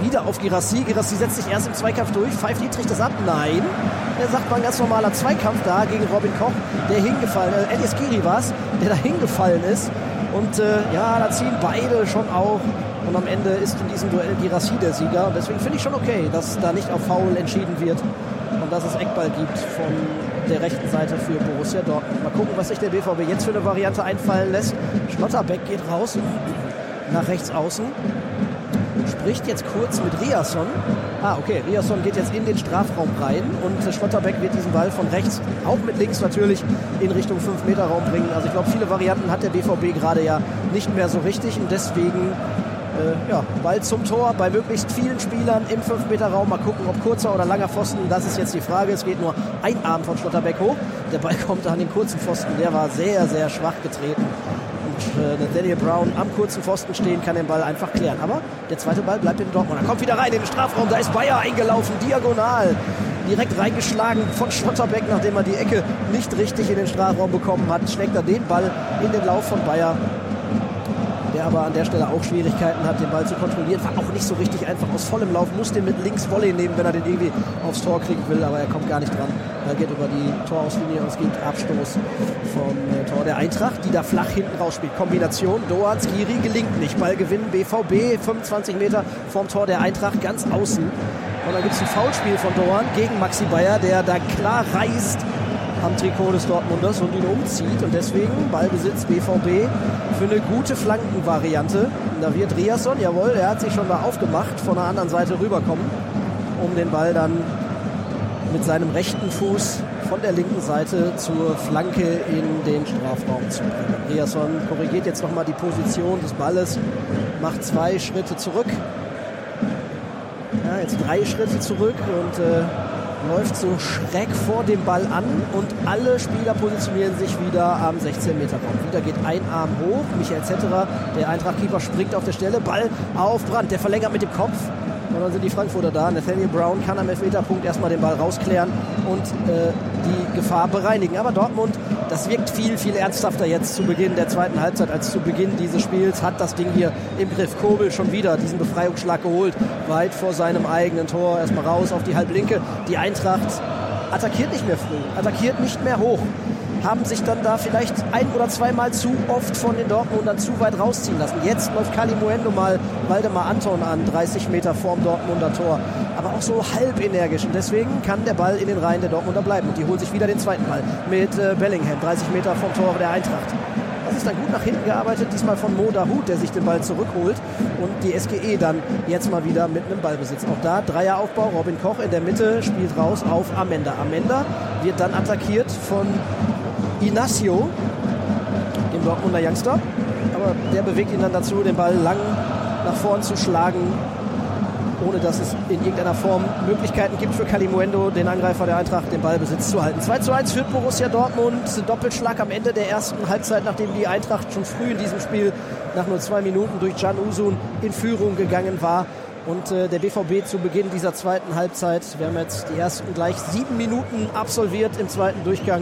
wieder auf Girassi. Girassi setzt sich erst im Zweikampf durch. Pfeift Dietrich das ab? Nein. Er sagt, war ein ganz normaler Zweikampf da gegen Robin Koch, der hingefallen ist. Elias Giri war es, der da hingefallen ist. Und da ziehen beide schon auch. Und am Ende ist in diesem Duell Girassi der Sieger. Und deswegen finde ich schon okay, dass da nicht auf Foul entschieden wird. Und dass es Eckball gibt von der rechten Seite für Borussia Dortmund. Mal gucken, was sich der BVB jetzt für eine Variante einfallen lässt. Schlotterbeck geht raus nach rechts außen. Spricht jetzt kurz mit Riasson. Okay, Riasson geht jetzt in den Strafraum rein und Schlotterbeck wird diesen Ball von rechts, auch mit links natürlich, in Richtung 5-Meter-Raum bringen. Also ich glaube, viele Varianten hat der BVB gerade ja nicht mehr so richtig und deswegen Ball zum Tor bei möglichst vielen Spielern im 5-Meter-Raum. Mal gucken, ob kurzer oder langer Pfosten, das ist jetzt die Frage. Es geht nur ein Arm von Schlotterbeck hoch. Der Ball kommt an den kurzen Pfosten, der war sehr, sehr schwach getreten. Nathaniel Brown am kurzen Pfosten stehen, kann den Ball einfach klären. Aber der zweite Ball bleibt in Dortmund. Er kommt wieder rein in den Strafraum. Da ist Bayer eingelaufen, diagonal. Direkt reingeschlagen von Schlotterbeck, nachdem er die Ecke nicht richtig in den Strafraum bekommen hat. Schlägt er den Ball in den Lauf von Bayer, der aber an der Stelle auch Schwierigkeiten hat, den Ball zu kontrollieren. War auch nicht so richtig einfach aus vollem Lauf. Muss den mit links Volley nehmen, wenn er den irgendwie aufs Tor kriegen will. Aber er kommt gar nicht dran. Er geht über die Torauslinie und es gibt Abstoß vom Tor der Eintracht, die da flach hinten rausspielt. Kombination Doğan Skiri gelingt nicht. Ballgewinn BVB 25 Meter vom Tor der Eintracht ganz außen. Und dann gibt es ein Foulspiel von Doğan gegen Maxi Bayer, der da klar reißt am Trikot des Dortmunders und ihn umzieht. Und deswegen Ballbesitz BVB für eine gute Flankenvariante. Da wird Riasson, jawohl, er hat sich schon da aufgemacht, von der anderen Seite rüberkommen, um den Ball dann mit seinem rechten Fuß von der linken Seite zur Flanke in den Strafraum zu bringen. Riasson korrigiert jetzt nochmal die Position des Balles, macht 2 Schritte zurück. Ja, jetzt 3 Schritte zurück und läuft so schräg vor dem Ball an und alle Spieler positionieren sich wieder am 16-Meter-Raum. Wieder geht ein Arm hoch, Michael Zetterer, der Eintracht-Keeper, springt auf der Stelle, Ball auf Brandt, der verlängert mit dem Kopf. Und dann sind die Frankfurter da. Nathaniel Brown kann am Elfmeterpunkt erstmal den Ball rausklären und die Gefahr bereinigen. Aber Dortmund, das wirkt viel, viel ernsthafter jetzt zu Beginn der zweiten Halbzeit als zu Beginn dieses Spiels. Hat das Ding hier im Griff. Kobel schon wieder diesen Befreiungsschlag geholt. Weit vor seinem eigenen Tor. Erstmal raus auf die Halblinke. Die Eintracht attackiert nicht mehr früh, attackiert nicht mehr hoch. Haben sich dann da vielleicht ein- oder zweimal zu oft von den Dortmundern zu weit rausziehen lassen. Jetzt läuft Kalimuendo mal Waldemar Anton an, 30 Meter vorm Dortmunder Tor. Aber auch so halb energisch. Und deswegen kann der Ball in den Reihen der Dortmunder bleiben. Und die holen sich wieder den zweiten Ball mit Bellingham, 30 Meter vom Tor der Eintracht. Das ist dann gut nach hinten gearbeitet, diesmal von Mo Dahoud, der sich den Ball zurückholt. Und die SGE dann jetzt mal wieder mit einem Ballbesitz. Auch da Dreieraufbau, Robin Koch in der Mitte, spielt raus auf Amenda. Amenda wird dann attackiert von Inacio, dem Dortmunder Youngster, aber der bewegt ihn dann dazu, den Ball lang nach vorn zu schlagen, ohne dass es in irgendeiner Form Möglichkeiten gibt für Kalimuendo, den Angreifer der Eintracht, den Ballbesitz zu halten. 2:1 führt Borussia Dortmund, Doppelschlag am Ende der ersten Halbzeit, nachdem die Eintracht schon früh in diesem Spiel nach nur 2 Minuten durch Can Uzun in Führung gegangen war. Und der BVB zu Beginn dieser zweiten Halbzeit, wir haben jetzt die ersten gleich 7 Minuten absolviert im zweiten Durchgang.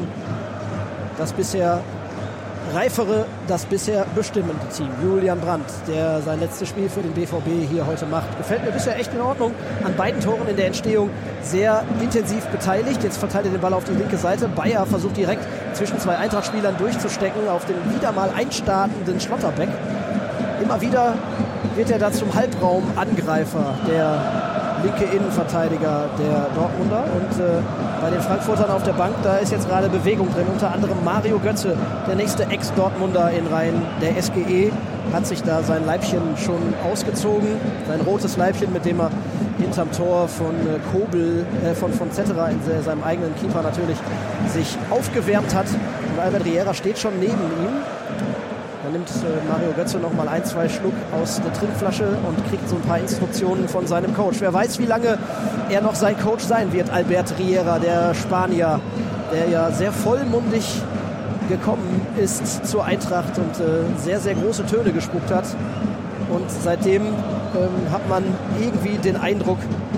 Das bisher reifere, das bisher bestimmende Team. Julian Brandt, der sein letztes Spiel für den BVB hier heute macht, gefällt mir bisher echt in Ordnung. An beiden Toren in der Entstehung sehr intensiv beteiligt. Jetzt verteilt er den Ball auf die linke Seite. Bayer versucht direkt zwischen 2 Eintracht-Spielern durchzustecken auf den wieder mal einstartenden Schlotterbeck. Immer wieder wird er da zum Halbraum-Angreifer, der linke Innenverteidiger der Dortmunder. Und bei den Frankfurtern auf der Bank, da ist jetzt gerade Bewegung drin. Unter anderem Mario Götze, der nächste Ex-Dortmunder in Reihen der SGE, hat sich da sein Leibchen schon ausgezogen. Sein rotes Leibchen, mit dem er hinterm Tor von Kobel, von Zetterer, in seinem eigenen Keeper natürlich, sich aufgewärmt hat. Und Albert Riera steht schon neben ihm. Dann nimmt Mario Götze noch mal 1-2 Schluck aus der Trinkflasche und kriegt so ein paar Instruktionen von seinem Coach. Wer weiß, wie lange er noch sein Coach sein wird, Albert Riera, der Spanier, der ja sehr vollmundig gekommen ist zur Eintracht und sehr, sehr große Töne gespuckt hat. Und seitdem hat man irgendwie den Eindruck,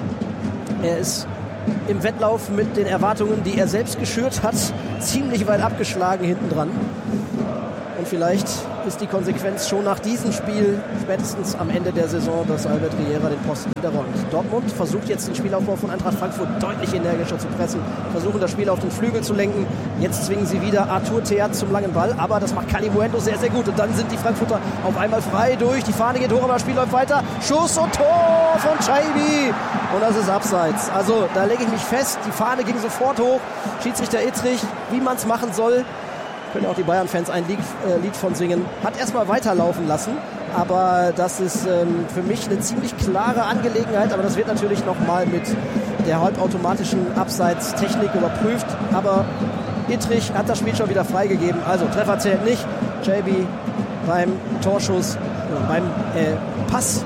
er ist im Wettlauf mit den Erwartungen, die er selbst geschürt hat, ziemlich weit abgeschlagen hinten dran. Und Und vielleicht ist die Konsequenz schon nach diesem Spiel spätestens am Ende der Saison, dass Albert Riera den Posten wieder räumt. Dortmund versucht jetzt den Spielaufbau von Eintracht Frankfurt deutlich energischer zu pressen, versuchen das Spiel auf den Flügel zu lenken. Jetzt zwingen sie wieder Arthur Theat zum langen Ball, aber das macht Kalimuendo sehr, sehr gut. Und dann sind die Frankfurter auf einmal frei durch. Die Fahne geht hoch, aber das Spiel läuft weiter. Schuss und Tor von Chaibi. Und das ist abseits. Also da lege ich mich fest. Die Fahne ging sofort hoch. Schiedsrichter Ittrich, wie man es machen soll. Können auch die Bayern-Fans ein Lied von singen. Hat erstmal weiterlaufen lassen, aber das ist für mich eine ziemlich klare Angelegenheit, aber das wird natürlich nochmal mit der halbautomatischen Abseitstechnik überprüft, aber Ittrich hat das Spiel schon wieder freigegeben, also Treffer zählt nicht. Chaibi beim Torschuss, beim Pass,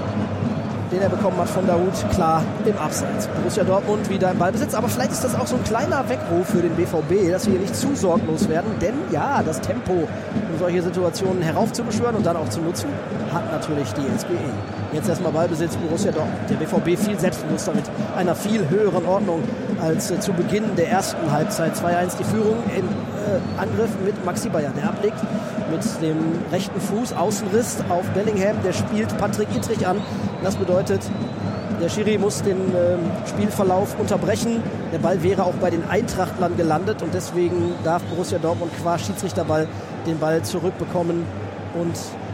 den er bekommen hat von Dahoud, klar im Abseits. Borussia Dortmund wieder im Ballbesitz, aber vielleicht ist das auch so ein kleiner Weckruf für den BVB, dass wir hier nicht zu sorglos werden, denn ja, das Tempo, um solche Situationen heraufzubeschwören und dann auch zu nutzen, hat natürlich die SGE. Jetzt erstmal Ballbesitz Borussia Dortmund. Der BVB viel selbstbewusster mit einer viel höheren Ordnung als zu Beginn der ersten Halbzeit. 2-1 die Führung im Angriff mit Maxi Bayer, der ablegt mit dem rechten Fuß, Außenriss auf Bellingham, der spielt Patrick Ittrich an. Das bedeutet, der Schiri muss den Spielverlauf unterbrechen. Der Ball wäre auch bei den Eintrachtlern gelandet und deswegen darf Borussia Dortmund qua Schiedsrichterball den Ball zurückbekommen und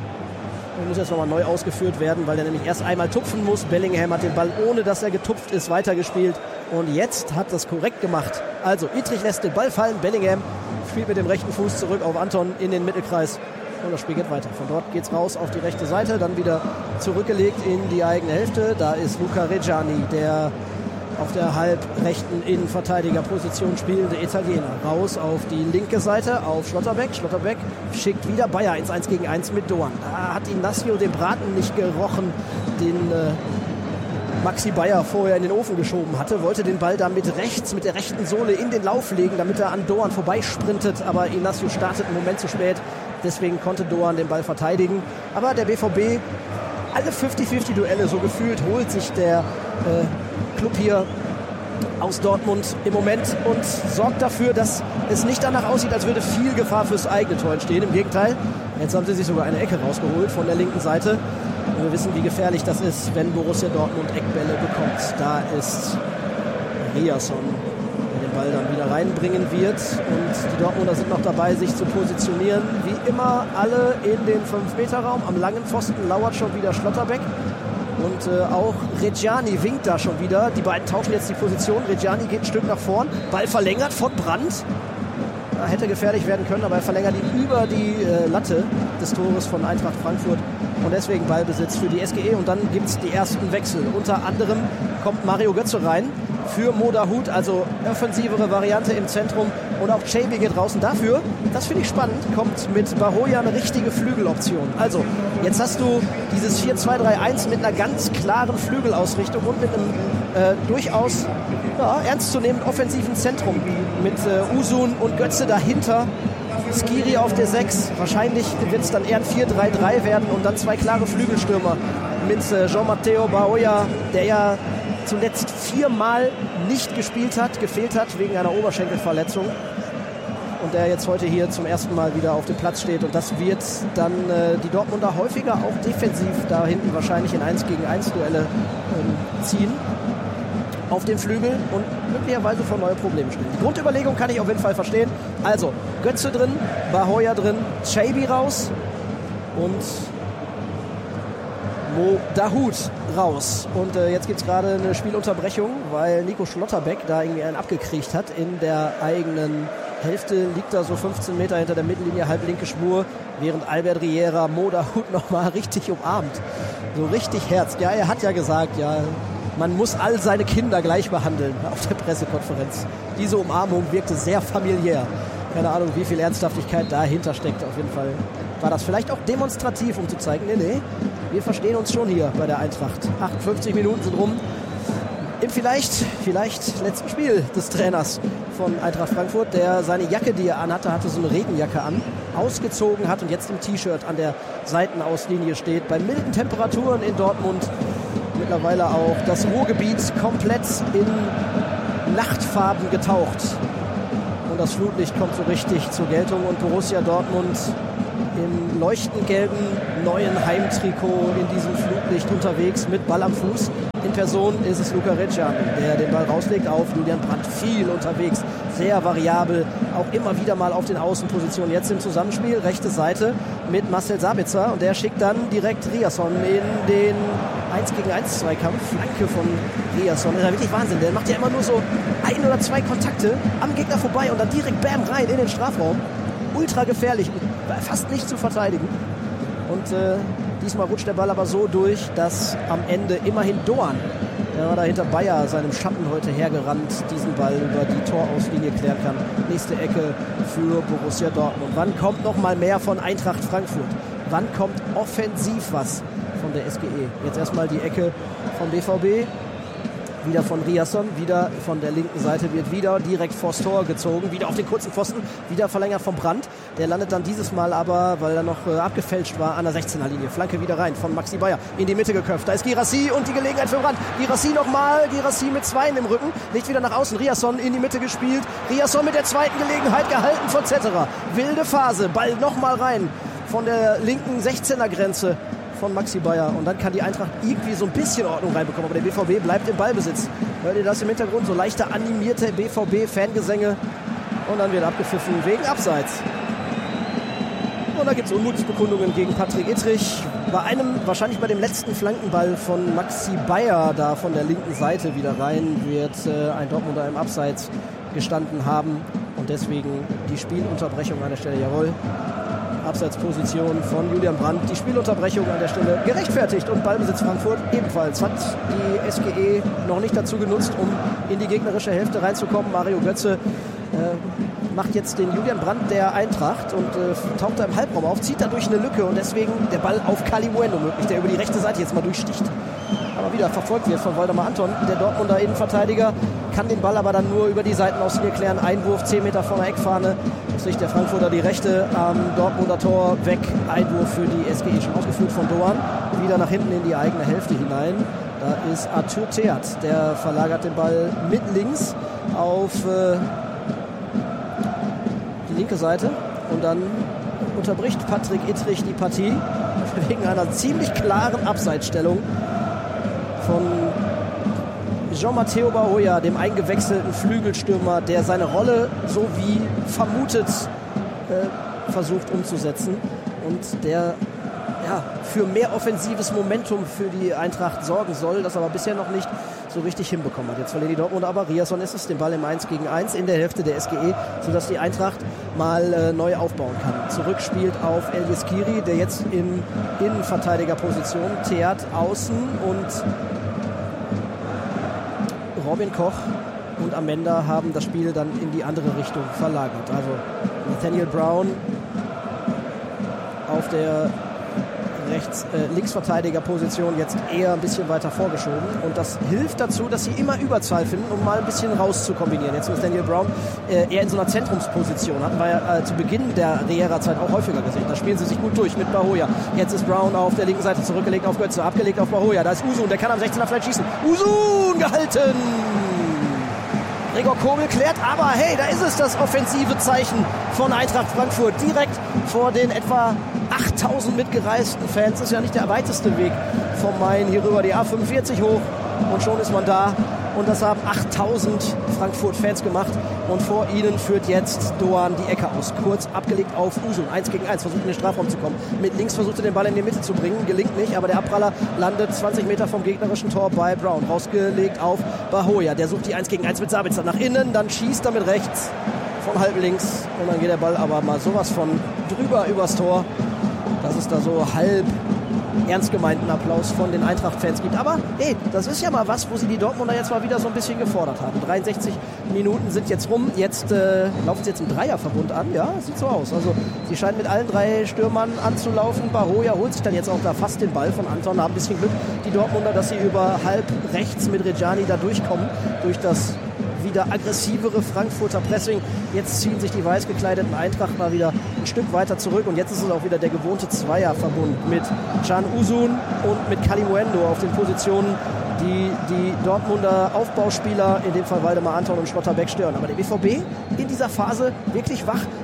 er muss jetzt nochmal neu ausgeführt werden, weil er nämlich erst einmal tupfen muss. Bellingham hat den Ball, ohne dass er getupft ist, weitergespielt und jetzt hat das korrekt gemacht. Also Ittrich lässt den Ball fallen, Bellingham spielt mit dem rechten Fuß zurück auf Anton in den Mittelkreis. Und das Spiel geht weiter. Von dort geht es raus auf die rechte Seite, dann wieder zurückgelegt in die eigene Hälfte. Da ist Luca Reggiani, der auf der halbrechten Innenverteidigerposition spielende Italiener. Raus auf die linke Seite, auf Schlotterbeck. Schlotterbeck schickt wieder Bayer ins 1-gegen-1 mit Doan. Da hat Inacio den Braten nicht gerochen, den Maxi Bayer vorher in den Ofen geschoben hatte. Wollte den Ball da mit rechts, mit der rechten Sohle in den Lauf legen, damit er an Doan vorbeisprintet. Aber Inacio startet einen Moment zu spät. Deswegen konnte Doan den Ball verteidigen. Aber der BVB, alle 50-50-Duelle so gefühlt, holt sich der Club hier aus Dortmund im Moment und sorgt dafür, dass es nicht danach aussieht, als würde viel Gefahr fürs eigene Tor entstehen. Im Gegenteil, jetzt haben sie sich sogar eine Ecke rausgeholt von der linken Seite. Und wir wissen, wie gefährlich das ist, wenn Borussia Dortmund Eckbälle bekommt. Da ist Riasson, der den Ball dann wieder reinbringen wird. Und die Dortmunder sind noch dabei, sich zu positionieren. Wie immer alle in den 5-Meter-Raum. Am langen Pfosten lauert schon wieder Schlotterbeck. Und auch Reggiani winkt da schon wieder. Die beiden tauschen jetzt die Position. Reggiani geht ein Stück nach vorn. Ball verlängert von Brandt. Hätte gefährlich werden können, aber er verlängert ihn über die Latte des Tores von Eintracht Frankfurt. Und deswegen Ballbesitz für die SGE. Und dann gibt es die ersten Wechsel. Unter anderem kommt Mario Götze rein für Mo Dahoud, also offensivere Variante im Zentrum. Und auch Chaibi geht raus. Und dafür, das finde ich spannend, kommt mit Bahoya eine richtige Flügeloption. Also, jetzt hast du dieses 4-2-3-1 mit einer ganz klaren Flügelausrichtung und mit einem durchaus ernstzunehmenden offensiven Zentrum. Mit Usun und Götze dahinter. Skiri auf der 6. Wahrscheinlich wird es dann eher ein 4-3-3 werden und dann zwei klare Flügelstürmer mit Jean-Matteo Bahoya, der ja zuletzt 4-mal nicht gespielt hat, gefehlt hat wegen einer Oberschenkelverletzung und der jetzt heute hier zum ersten Mal wieder auf dem Platz steht. Und das wird dann die Dortmunder häufiger auch defensiv da hinten wahrscheinlich in 1-gegen-1-Duelle ziehen auf den Flügel und möglicherweise vor neue Probleme stellen. Die Grundüberlegung kann ich auf jeden Fall verstehen. Also Götze drin, Bahoya drin, Chaibi raus und Mo Dahoud raus. Und jetzt gibt es gerade eine Spielunterbrechung, weil Nico Schlotterbeck da irgendwie einen abgekriegt hat in der eigenen Hälfte. Liegt da so 15 Meter hinter der Mittellinie, halblinke Spur, während Albert Riera Mo Dahoud nochmal richtig umarmt. So richtig Herz. Ja, er hat ja gesagt, ja, man muss all seine Kinder gleich behandeln auf der Pressekonferenz. Diese Umarmung wirkte sehr familiär. Keine Ahnung, wie viel Ernsthaftigkeit dahinter steckt. Auf jeden Fall war das vielleicht auch demonstrativ, um zu zeigen, nee, wir verstehen uns schon hier bei der Eintracht. 58 Minuten sind rum. Im vielleicht letzten Spiel des Trainers von Eintracht Frankfurt, der seine Jacke, die er anhatte, hatte so eine Regenjacke an, ausgezogen hat und jetzt im T-Shirt an der Seitenauslinie steht. Bei milden Temperaturen in Dortmund mittlerweile auch das Ruhrgebiet komplett in Nachtfarben getaucht. Und das Flutlicht kommt so richtig zur Geltung und Borussia Dortmund im leuchtend gelben neuen Heimtrikot in diesem Fluglicht unterwegs mit Ball am Fuß. In Person ist es Luca Reggiani, der den Ball rauslegt auf Julian Brandt. Viel unterwegs, sehr variabel, auch immer wieder mal auf den Außenpositionen. Jetzt im Zusammenspiel, rechte Seite mit Marcel Sabitzer und der schickt dann direkt Riasson in den 1-gegen-1 Zweikampf. Flanke von Riasson, das ist ja wirklich Wahnsinn. Der macht ja immer nur so 1 oder 2 Kontakte am Gegner vorbei und dann direkt bam rein in den Strafraum. Ultra gefährlich, fast nicht zu verteidigen. Und diesmal rutscht der Ball aber so durch, dass am Ende immerhin Doan, der war da hinter Bayer seinem Schatten heute hergerannt, diesen Ball über die Torauslinie klären kann. Nächste Ecke für Borussia Dortmund. Wann kommt noch mal mehr von Eintracht Frankfurt? Wann kommt offensiv was von der SGE? Jetzt erstmal die Ecke vom BVB. Wieder von Riasson, wieder von der linken Seite wird wieder direkt vors Tor gezogen, wieder auf den kurzen Pfosten, wieder verlängert vom Brandt. Der landet dann dieses Mal aber, weil er noch abgefälscht war, an der 16er-Linie. Flanke wieder rein von Maxi Bayer, in die Mitte geköpft. Da ist Guirassy und die Gelegenheit für Brandt. Guirassy nochmal, Guirassy mit 2 im Rücken, legt wieder nach außen. Riasson in die Mitte gespielt. Riasson mit der zweiten Gelegenheit gehalten von Zetterer. Wilde Phase, Ball nochmal rein von der linken 16er-Grenze von Maxi Bayer und dann kann die Eintracht irgendwie so ein bisschen Ordnung reinbekommen, aber der BVB bleibt im Ballbesitz. Hört ihr das im Hintergrund? So leichter animierte BVB-Fangesänge und dann wird abgepfiffen wegen Abseits. Und da gibt es Unmutsbekundungen gegen Patrick Ittrich. Wahrscheinlich bei dem letzten Flankenball von Maxi Bayer da von der linken Seite wieder rein, wird ein Dortmunder im Abseits gestanden haben und deswegen die Spielunterbrechung an der Stelle, jawohl. Abseitsposition von Julian Brandt. Die Spielunterbrechung an der Stelle gerechtfertigt und Ballbesitz Frankfurt ebenfalls. Hat die SGE noch nicht dazu genutzt, um in die gegnerische Hälfte reinzukommen. Mario Götze macht jetzt den Julian Brandt der Eintracht und taucht da im Halbraum auf, zieht da durch eine Lücke und deswegen der Ball auf Kalimuendo möglich, der über die rechte Seite jetzt mal durchsticht. Aber wieder verfolgt wird von Waldemar Anton. Der Dortmunder Innenverteidiger kann den Ball aber dann nur über die Seitenauslinie klären. Einwurf 10 Meter von der Eckfahne. Jetzt legt der Frankfurter die rechte am Dortmunder Tor weg. Einwurf für die SGE, schon ausgeführt von Doan. Wieder nach hinten in die eigene Hälfte hinein. Da ist Arthur Theat. Der verlagert den Ball mit links auf die linke Seite. Und dann unterbricht Patrick Ittrich die Partie wegen einer ziemlich klaren Abseitsstellung von Jean-Matteo Bahoya, dem eingewechselten Flügelstürmer, der seine Rolle so wie vermutet versucht umzusetzen und der für mehr offensives Momentum für die Eintracht sorgen soll, das aber bisher noch nicht so richtig hinbekommen hat. Jetzt verliert die Dortmunder aber. Riasson ist es, den Ball im 1-gegen-1 in der Hälfte der SGE, sodass die Eintracht mal neu aufbauen kann. Zurückspielt auf El Yeskiri, der jetzt in Innenverteidigerposition, Theat außen und Robin Koch und Amenda haben das Spiel dann in die andere Richtung verlagert. Also Nathaniel Brown auf der Linksverteidigerposition jetzt eher ein bisschen weiter vorgeschoben und das hilft dazu, dass sie immer Überzahl finden, um mal ein bisschen rauszukombinieren. Jetzt ist Daniel Brown eher in so einer Zentrumsposition, hatten wir ja zu Beginn der Riera-Zeit auch häufiger gesehen. Da spielen sie sich gut durch mit Bahoya. Jetzt ist Brown auf der linken Seite zurückgelegt auf Götze, abgelegt auf Bahoya. Da ist Usun, der kann am 16er vielleicht schießen. Usun gehalten! Gregor Kobel klärt, aber hey, da ist es, das offensive Zeichen von Eintracht Frankfurt. Direkt vor den etwa 8000 mitgereisten Fans. Das ist ja nicht der weiteste Weg vom Main hier rüber die A45 hoch. Und schon ist man da. Und das haben 8000 Frankfurt-Fans gemacht. Und vor ihnen führt jetzt Doan die Ecke aus. Kurz abgelegt auf Usun. 1-gegen-1, versucht in den Strafraum zu kommen. Mit links versucht er den Ball in die Mitte zu bringen. Gelingt nicht, aber der Abpraller landet 20 Meter vom gegnerischen Tor bei Brown. Rausgelegt auf Bahoya. Der sucht die 1-gegen-1 mit Sabitzer nach innen. Dann schießt er mit rechts von halb links. Und dann geht der Ball aber mal sowas von drüber übers Tor, dass es da so halb ernst gemeinten Applaus von den Eintracht-Fans gibt. Aber hey, das ist ja mal was, wo sie die Dortmunder jetzt mal wieder so ein bisschen gefordert haben. 63 Minuten sind jetzt rum. Jetzt laufen sie jetzt im Dreierverbund an. Ja, sieht so aus. Also sie scheinen mit allen 3 Stürmern anzulaufen. Bahoya holt sich dann jetzt auch da fast den Ball von Anton. Haben ein bisschen Glück, die Dortmunder, dass sie über halb rechts mit Reggiani da durchkommen. Durch das wieder aggressivere Frankfurter Pressing. Jetzt ziehen sich die weiß gekleideten Eintracht mal wieder ein Stück weiter zurück und jetzt ist es auch wieder der gewohnte Zweierverbund mit Can Usun und mit Kalimuendo auf den Positionen, die die Dortmunder Aufbauspieler, in dem Fall Waldemar Anton und Schlotterbeck, stören. Aber der BVB in dieser Phase wirklich wach,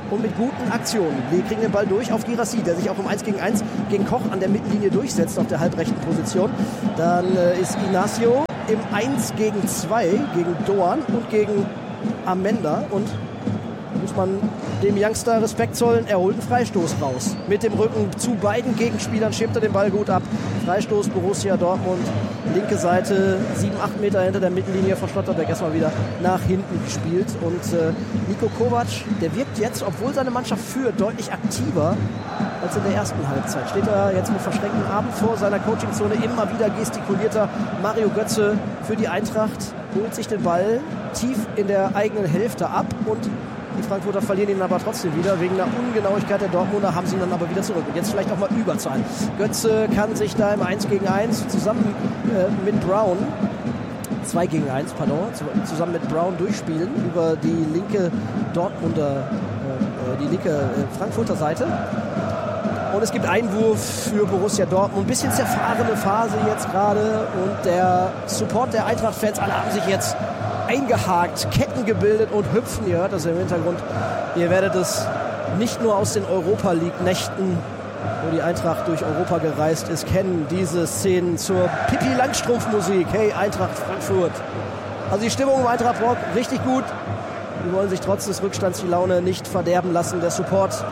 und mit guten Aktionen. Wir kriegen den Ball durch auf Girassi, der sich auch im 1 gegen 1 gegen Koch an der Mittellinie durchsetzt auf der halbrechten Position. Dann ist Ignacio im 1 gegen 2 gegen Doan und gegen Amenda und muss man dem Youngster Respekt zollen, er holt einen Freistoß raus. Mit dem Rücken zu beiden Gegenspielern schirmt er den Ball gut ab. Freistoß Borussia Dortmund, linke Seite, 7-8 Meter hinter der Mittellinie von Schlotterbeck erstmal wieder nach hinten gespielt. Und Niko Kovac, der wirkt jetzt, obwohl seine Mannschaft führt, deutlich aktiver als in der ersten Halbzeit. Steht er jetzt mit verschränkten Armen vor seiner Coachingzone, immer wieder gestikulierter Mario Götze für die Eintracht, holt sich den Ball tief in der eigenen Hälfte ab und die Frankfurter verlieren ihn aber trotzdem wieder. Wegen der Ungenauigkeit der Dortmunder haben sie ihn dann aber wieder zurück. Und jetzt vielleicht auch mal Überzahl. Götze kann sich da im 1 gegen 1 zusammen mit Brown, 2 gegen 1, pardon, zusammen mit Brown durchspielen über die linke Dortmunder, die linke Frankfurter Seite. Und es gibt Einwurf für Borussia Dortmund. Ein bisschen zerfahrene Phase jetzt gerade. Und der Support der Eintracht-Fans, alle haben sich jetzt eingehakt, Ketten gebildet und hüpfen. Ihr hört das im Hintergrund. Ihr werdet es nicht nur aus den Europa-League-Nächten, wo die Eintracht durch Europa gereist ist, kennen. Diese Szenen zur Pippi-Langstrumpf-Musik. Hey, Eintracht Frankfurt. Also die Stimmung im Eintracht-Rock richtig gut. Die wollen sich trotz des Rückstands die Laune nicht verderben lassen. Der Support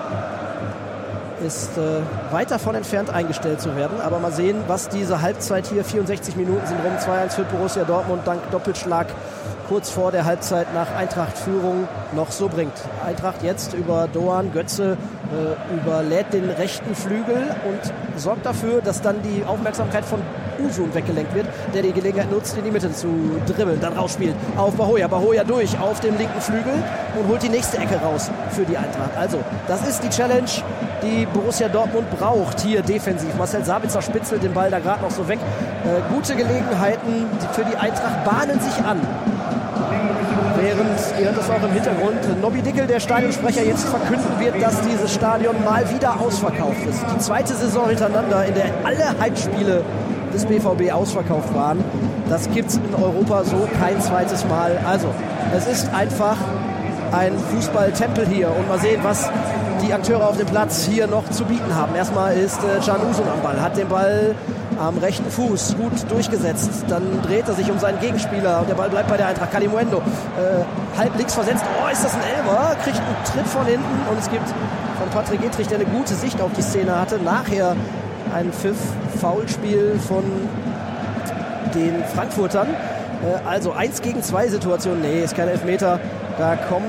ist weit davon entfernt, eingestellt zu werden. Aber mal sehen, was diese Halbzeit hier, 64 Minuten sind rum, 2-1 für Borussia Dortmund, dank Doppelschlag kurz vor der Halbzeit nach Eintracht-Führung noch so bringt. Eintracht jetzt über Doan, Götze überlädt den rechten Flügel und sorgt dafür, dass dann die Aufmerksamkeit von Usun weggelenkt wird, der die Gelegenheit nutzt, in die Mitte zu dribbeln, dann rausspielt auf Bahoja. Bahoja durch auf dem linken Flügel und holt die nächste Ecke raus für die Eintracht. Also, das ist die Challenge, die Borussia Dortmund braucht hier defensiv. Marcel Sabitzer spitzelt den Ball da gerade noch so weg. Gute Gelegenheiten für die Eintracht bahnen sich an. Während, ihr hört das auch im Hintergrund, Nobby Dickel, der Stadionsprecher, jetzt verkünden wird, dass dieses Stadion mal wieder ausverkauft ist. Die zweite Saison hintereinander, in der alle Heimspiele des BVB ausverkauft waren. Das gibt es in Europa so kein zweites Mal. Also, es ist einfach ein Fußballtempel hier. Und mal sehen, was die Akteure auf dem Platz hier noch zu bieten haben. Erstmal ist Can Usun am Ball, hat den Ball am rechten Fuß gut durchgesetzt. Dann dreht er sich um seinen Gegenspieler und der Ball bleibt bei der Eintracht. Kalimuendo halb links versetzt. Oh, ist das ein Elfer? Kriegt einen Tritt von hinten und es gibt von Patrick Ittrich, der eine gute Sicht auf die Szene hatte, nachher ein Pfiff-Foulspiel von den Frankfurtern. Also 1 gegen 2 Situation. Nee, ist kein Elfmeter. Da kommt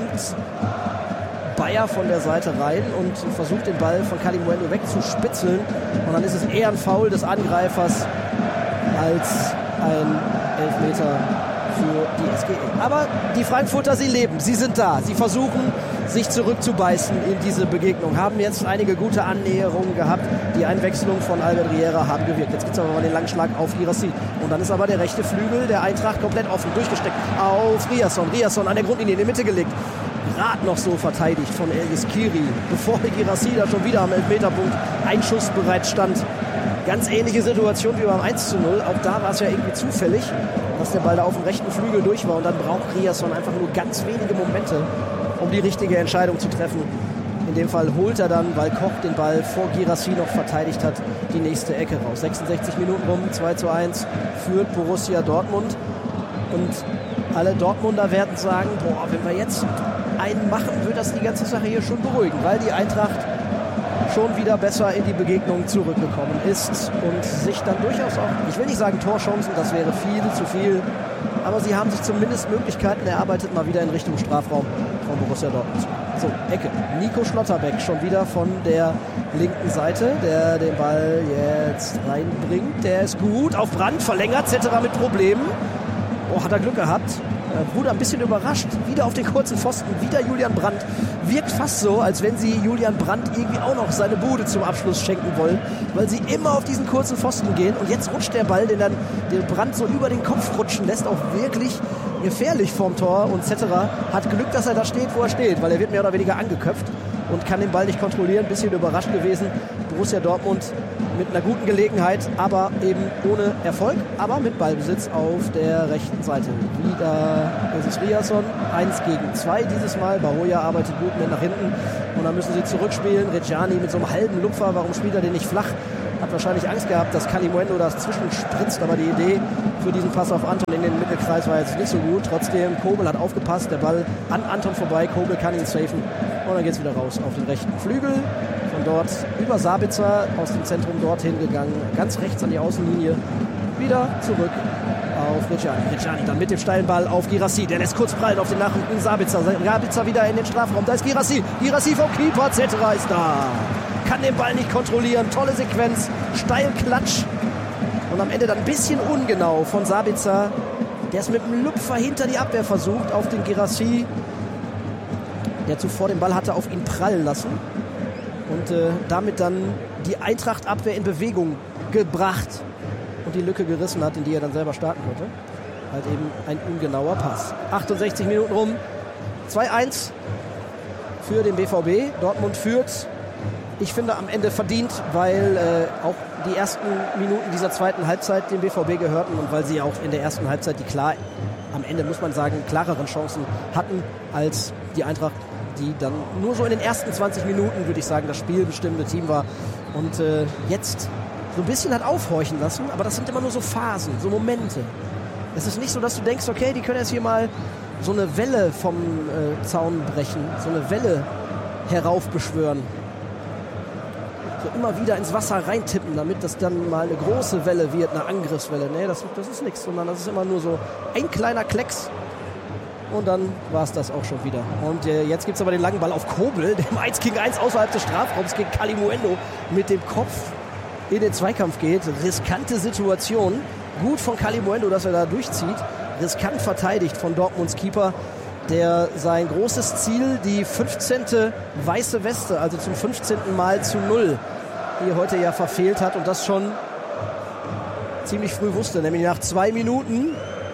Bayer von der Seite rein und versucht den Ball von Kalimuendo wegzuspitzeln. Und dann ist es eher ein Foul des Angreifers als ein Elfmeter für die SGE. Aber die Frankfurter, sie leben, sie sind da. Sie versuchen, sich zurückzubeißen in diese Begegnung. Haben jetzt einige gute Annäherungen gehabt. Die Einwechslung von Albert Riera haben gewirkt. Jetzt gibt es aber mal den Langschlag auf Girassi. Und dann ist aber der rechte Flügel der Eintracht komplett offen, durchgesteckt auf Riasson. Riasson an der Grundlinie in die Mitte gelegt. Gerade noch so verteidigt von El Eskiri, bevor Girassi da schon wieder am Elfmeterpunkt ein Schuss bereits stand. Ganz ähnliche Situation wie beim 1:0. Auch da war es ja irgendwie zufällig, dass der Ball da auf dem rechten Flügel durch war. Und dann braucht Riasson einfach nur ganz wenige Momente, um die richtige Entscheidung zu treffen. In dem Fall holt er dann, weil Koch den Ball vor Girassi noch verteidigt hat, die nächste Ecke raus. 66 Minuten rum, 2:1 führt Borussia Dortmund. Und alle Dortmunder werden sagen, boah, wenn wir jetzt einen machen, wird das die ganze Sache hier schon beruhigen, weil die Eintracht schon wieder besser in die Begegnung zurückgekommen ist und sich dann durchaus auch, ich will nicht sagen Torchancen, das wäre viel zu viel, aber sie haben sich zumindest Möglichkeiten erarbeitet, mal wieder in Richtung Strafraum von Borussia Dortmund. So, Ecke. Nico Schlotterbeck schon wieder von der linken Seite, der den Ball jetzt reinbringt. Der ist gut, auf Brandt, verlängert, Zetterer mit Problemen. Oh, hat er Glück gehabt. Wurde ein bisschen überrascht. Wieder auf den kurzen Pfosten, wieder Julian Brandt. Wirkt fast so, als wenn sie Julian Brandt irgendwie auch noch seine Bude zum Abschluss schenken wollen, weil sie immer auf diesen kurzen Pfosten gehen. Und jetzt rutscht der Ball, den dann den Brandt so über den Kopf rutschen lässt, auch wirklich gefährlich vorm Tor. Und Zetterer hat Glück, dass er da steht, wo er steht, weil er wird mehr oder weniger angeköpft und kann den Ball nicht kontrollieren. Ein bisschen überrascht gewesen. Borussia Dortmund mit einer guten Gelegenheit, aber eben ohne Erfolg, aber mit Ballbesitz auf der rechten Seite. Wieder ist es Riasson, 1 gegen 2 dieses Mal. Baroja arbeitet gut mit nach hinten und dann müssen sie zurückspielen. Reggiani mit so einem halben Lupfer, warum spielt er den nicht flach? Hat wahrscheinlich Angst gehabt, dass Kalimuendo das zwischenspritzt, aber die Idee für diesen Pass auf Anton in den Mittelkreis war jetzt nicht so gut. Trotzdem, Kobel hat aufgepasst, der Ball an Anton vorbei, Kobel kann ihn safen und dann geht es wieder raus auf den rechten Flügel. Von dort über Sabitzer, aus dem Zentrum dorthin gegangen, ganz rechts an die Außenlinie, wieder zurück auf Reggiani. Reggiani dann mit dem steilen Ball auf Guirassy, der lässt kurz prallen auf den nachrückenden Sabitzer. Sabitzer wieder in den Strafraum, da ist Guirassy. Guirassy vom Keeper, Zetterer ist da. Kann den Ball nicht kontrollieren, tolle Sequenz, steil Klatsch und am Ende dann ein bisschen ungenau von Sabitzer, der es mit dem Lupfer hinter die Abwehr versucht, auf den Guirassy, der zuvor den Ball hatte, auf ihn prallen lassen und damit dann die Eintracht-Abwehr in Bewegung gebracht und die Lücke gerissen hat, in die er dann selber starten konnte. Halt eben ein ungenauer Pass. 68 Minuten rum, 2-1 für den BVB. Dortmund führt, ich finde, am Ende verdient, weil auch die ersten Minuten dieser zweiten Halbzeit dem BVB gehörten und weil sie auch in der ersten Halbzeit die klar, am Ende muss man sagen, klareren Chancen hatten als die Eintracht, die dann nur so in den ersten 20 Minuten, würde ich sagen, das spielbestimmende Team war und jetzt so ein bisschen hat aufhorchen lassen, aber das sind immer nur so Phasen, so Momente. Es ist nicht so, dass du denkst, okay, die können jetzt hier mal so eine Welle vom Zaun brechen, so eine Welle heraufbeschwören. So immer wieder ins Wasser reintippen, damit das dann mal eine große Welle wird, eine Angriffswelle. Nee, das ist nichts, sondern das ist immer nur so ein kleiner Klecks und dann war es das auch schon wieder. Und jetzt gibt es aber den langen Ball auf Kobel, der im 1 gegen 1 außerhalb des Strafraums gegen Kalimuendo mit dem Kopf in den Zweikampf geht. Riskante Situation. Gut von Kalimuendo, dass er da durchzieht. Riskant verteidigt von Dortmunds Keeper, der sein großes Ziel, die 15. weiße Weste, also zum 15. Mal zu 0, die er heute ja verfehlt hat und das schon ziemlich früh wusste, nämlich nach 2 Minuten.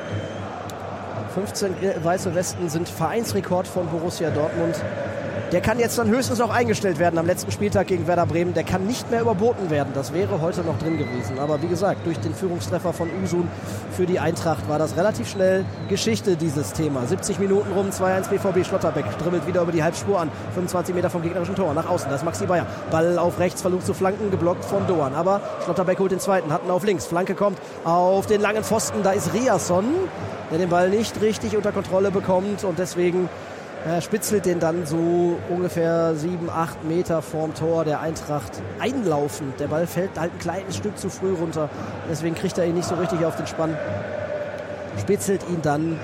15 weiße Westen sind Vereinsrekord von Borussia Dortmund. Der kann jetzt dann höchstens noch eingestellt werden am letzten Spieltag gegen Werder Bremen. Der kann nicht mehr überboten werden. Das wäre heute noch drin gewesen. Aber wie gesagt, durch den Führungstreffer von Usun für die Eintracht war das relativ schnell Geschichte, dieses Thema. 70 Minuten rum, 2-1 BVB. Schlotterbeck dribbelt wieder über die Halbspur an. 25 Meter vom gegnerischen Tor. Nach außen, da ist Maxi Bayer. Ball auf rechts, versucht zu flanken, geblockt von Doan. Aber Schlotterbeck holt den zweiten, hat ihn auf links. Flanke kommt auf den langen Pfosten. Da ist Riasson, der den Ball nicht richtig unter Kontrolle bekommt und deswegen spitzelt den dann so ungefähr 7-8 Meter vorm Tor der Eintracht einlaufend. Der Ball fällt halt ein kleines Stück zu früh runter. Deswegen kriegt er ihn nicht so richtig auf den Spann. Spitzelt ihn dann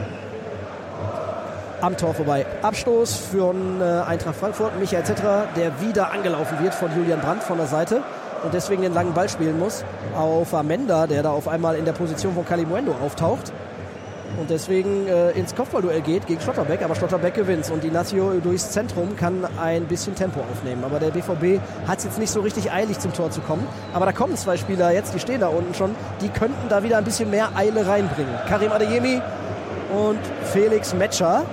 am Tor vorbei. Abstoß für Eintracht Frankfurt. Michael Zetterer, der wieder angelaufen wird von Julian Brandt von der Seite und deswegen den langen Ball spielen muss auf Amenda, der da auf einmal in der Position von Kalimuendo auftaucht. Und deswegen ins Kopfballduell geht gegen Schlotterbeck, aber Schlotterbeck gewinnt und Inacio durchs Zentrum kann ein bisschen Tempo aufnehmen. Aber der BVB hat es jetzt nicht so richtig eilig zum Tor zu kommen. Aber da kommen 2 Spieler jetzt, die stehen da unten schon, die könnten da wieder ein bisschen mehr Eile reinbringen. Karim Adeyemi und Felix Metscher.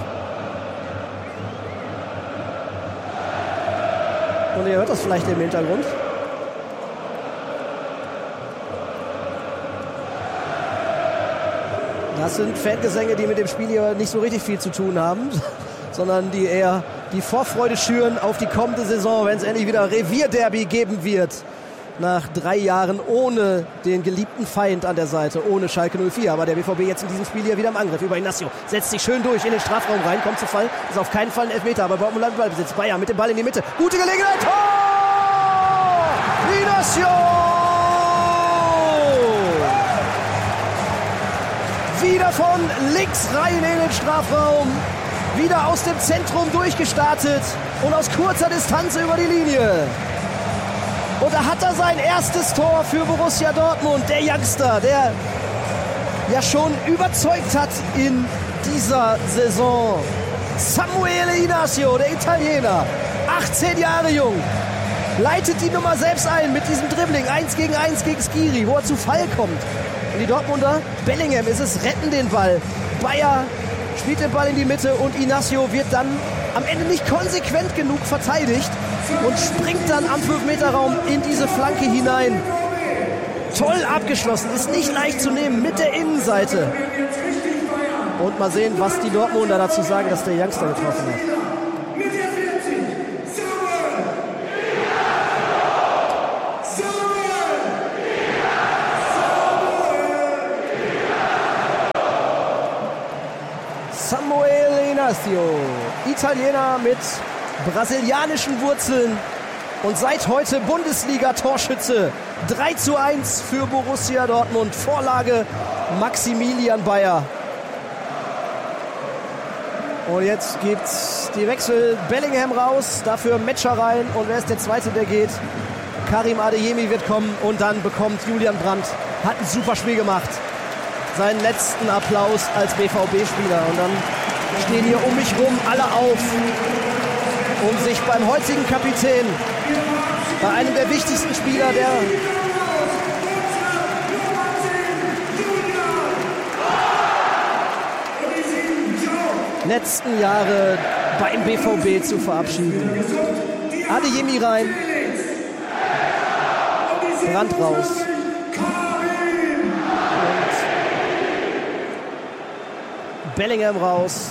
Und ihr hört das vielleicht im Hintergrund. Das sind Fangesänge, die mit dem Spiel hier nicht so richtig viel zu tun haben, sondern die eher die Vorfreude schüren auf die kommende Saison, wenn es endlich wieder Revierderby geben wird. Nach 3 Jahren ohne den geliebten Feind an der Seite, ohne Schalke 04. Aber der BVB jetzt in diesem Spiel hier wieder im Angriff über Inacio. Setzt sich schön durch in den Strafraum rein, kommt zu Fall. Ist auf keinen Fall ein Elfmeter, aber Dortmund hat Ballbesitz. Bayer mit dem Ball in die Mitte. Gute Gelegenheit. Tor! Inacio! Wieder von links rein in den Strafraum. Wieder aus dem Zentrum durchgestartet und aus kurzer Distanz über die Linie. Und da hat er sein erstes Tor für Borussia Dortmund. Der Youngster, der ja schon überzeugt hat in dieser Saison. Samuele Inacio, der Italiener, 18 Jahre jung, leitet die Nummer selbst ein mit diesem Dribbling. 1 gegen 1 gegen Skiri, wo er zu Fall kommt. Und die Dortmunder, Bellingham ist es, retten den Ball. Bayer spielt den Ball in die Mitte und Inacio wird dann am Ende nicht konsequent genug verteidigt, und springt dann am 5-Meter-Raum in diese Flanke hinein. Toll abgeschlossen, ist nicht leicht zu nehmen mit der Innenseite. Und mal sehen, was die Dortmunder dazu sagen, dass der Youngster getroffen hat. Samuel Inácio, Italiener mit brasilianischen Wurzeln und seit heute Bundesliga-Torschütze. 3:1 für Borussia Dortmund. Vorlage Maximilian Bayer. Und jetzt gibt's die Wechsel. Bellingham raus, dafür Metscher rein. Und wer ist der Zweite, der geht? Karim Adeyemi wird kommen. Und dann bekommt Julian Brandt, hat ein super Spiel gemacht, seinen letzten Applaus als BVB-Spieler. Und dann stehen hier um mich rum alle auf, um sich beim heutigen Kapitän, bei einem der wichtigsten Spieler der letzten Jahre beim BVB zu verabschieden. Adeyemi rein, Brandt raus. Und Bellingham raus.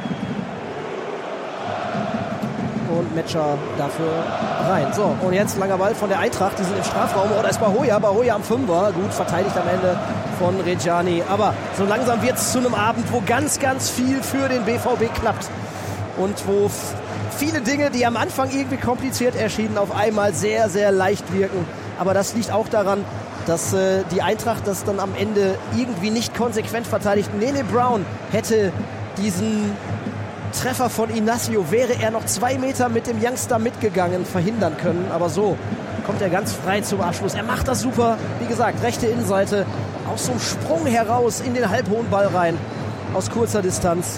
Und Metscher dafür rein. So, und jetzt langer Ball von der Eintracht. Die sind im Strafraum. Oh, da ist Bahoja am 5er. Gut verteidigt am Ende von Reggiani. Aber so langsam wird es zu einem Abend, wo ganz, ganz viel für den BVB klappt. Und wo viele Dinge, die am Anfang irgendwie kompliziert erschienen, auf einmal sehr, sehr leicht wirken. Aber das liegt auch daran, dass die Eintracht das dann am Ende irgendwie nicht konsequent verteidigt. Nene Brown hätte diesen Treffer von Inácio, wäre er noch 2 Meter mit dem Youngster mitgegangen, verhindern können. Aber so kommt er ganz frei zum Abschluss. Er macht das super. Wie gesagt, rechte Innenseite. Aus so einem Sprung heraus in den halbhohen Ball rein. Aus kurzer Distanz.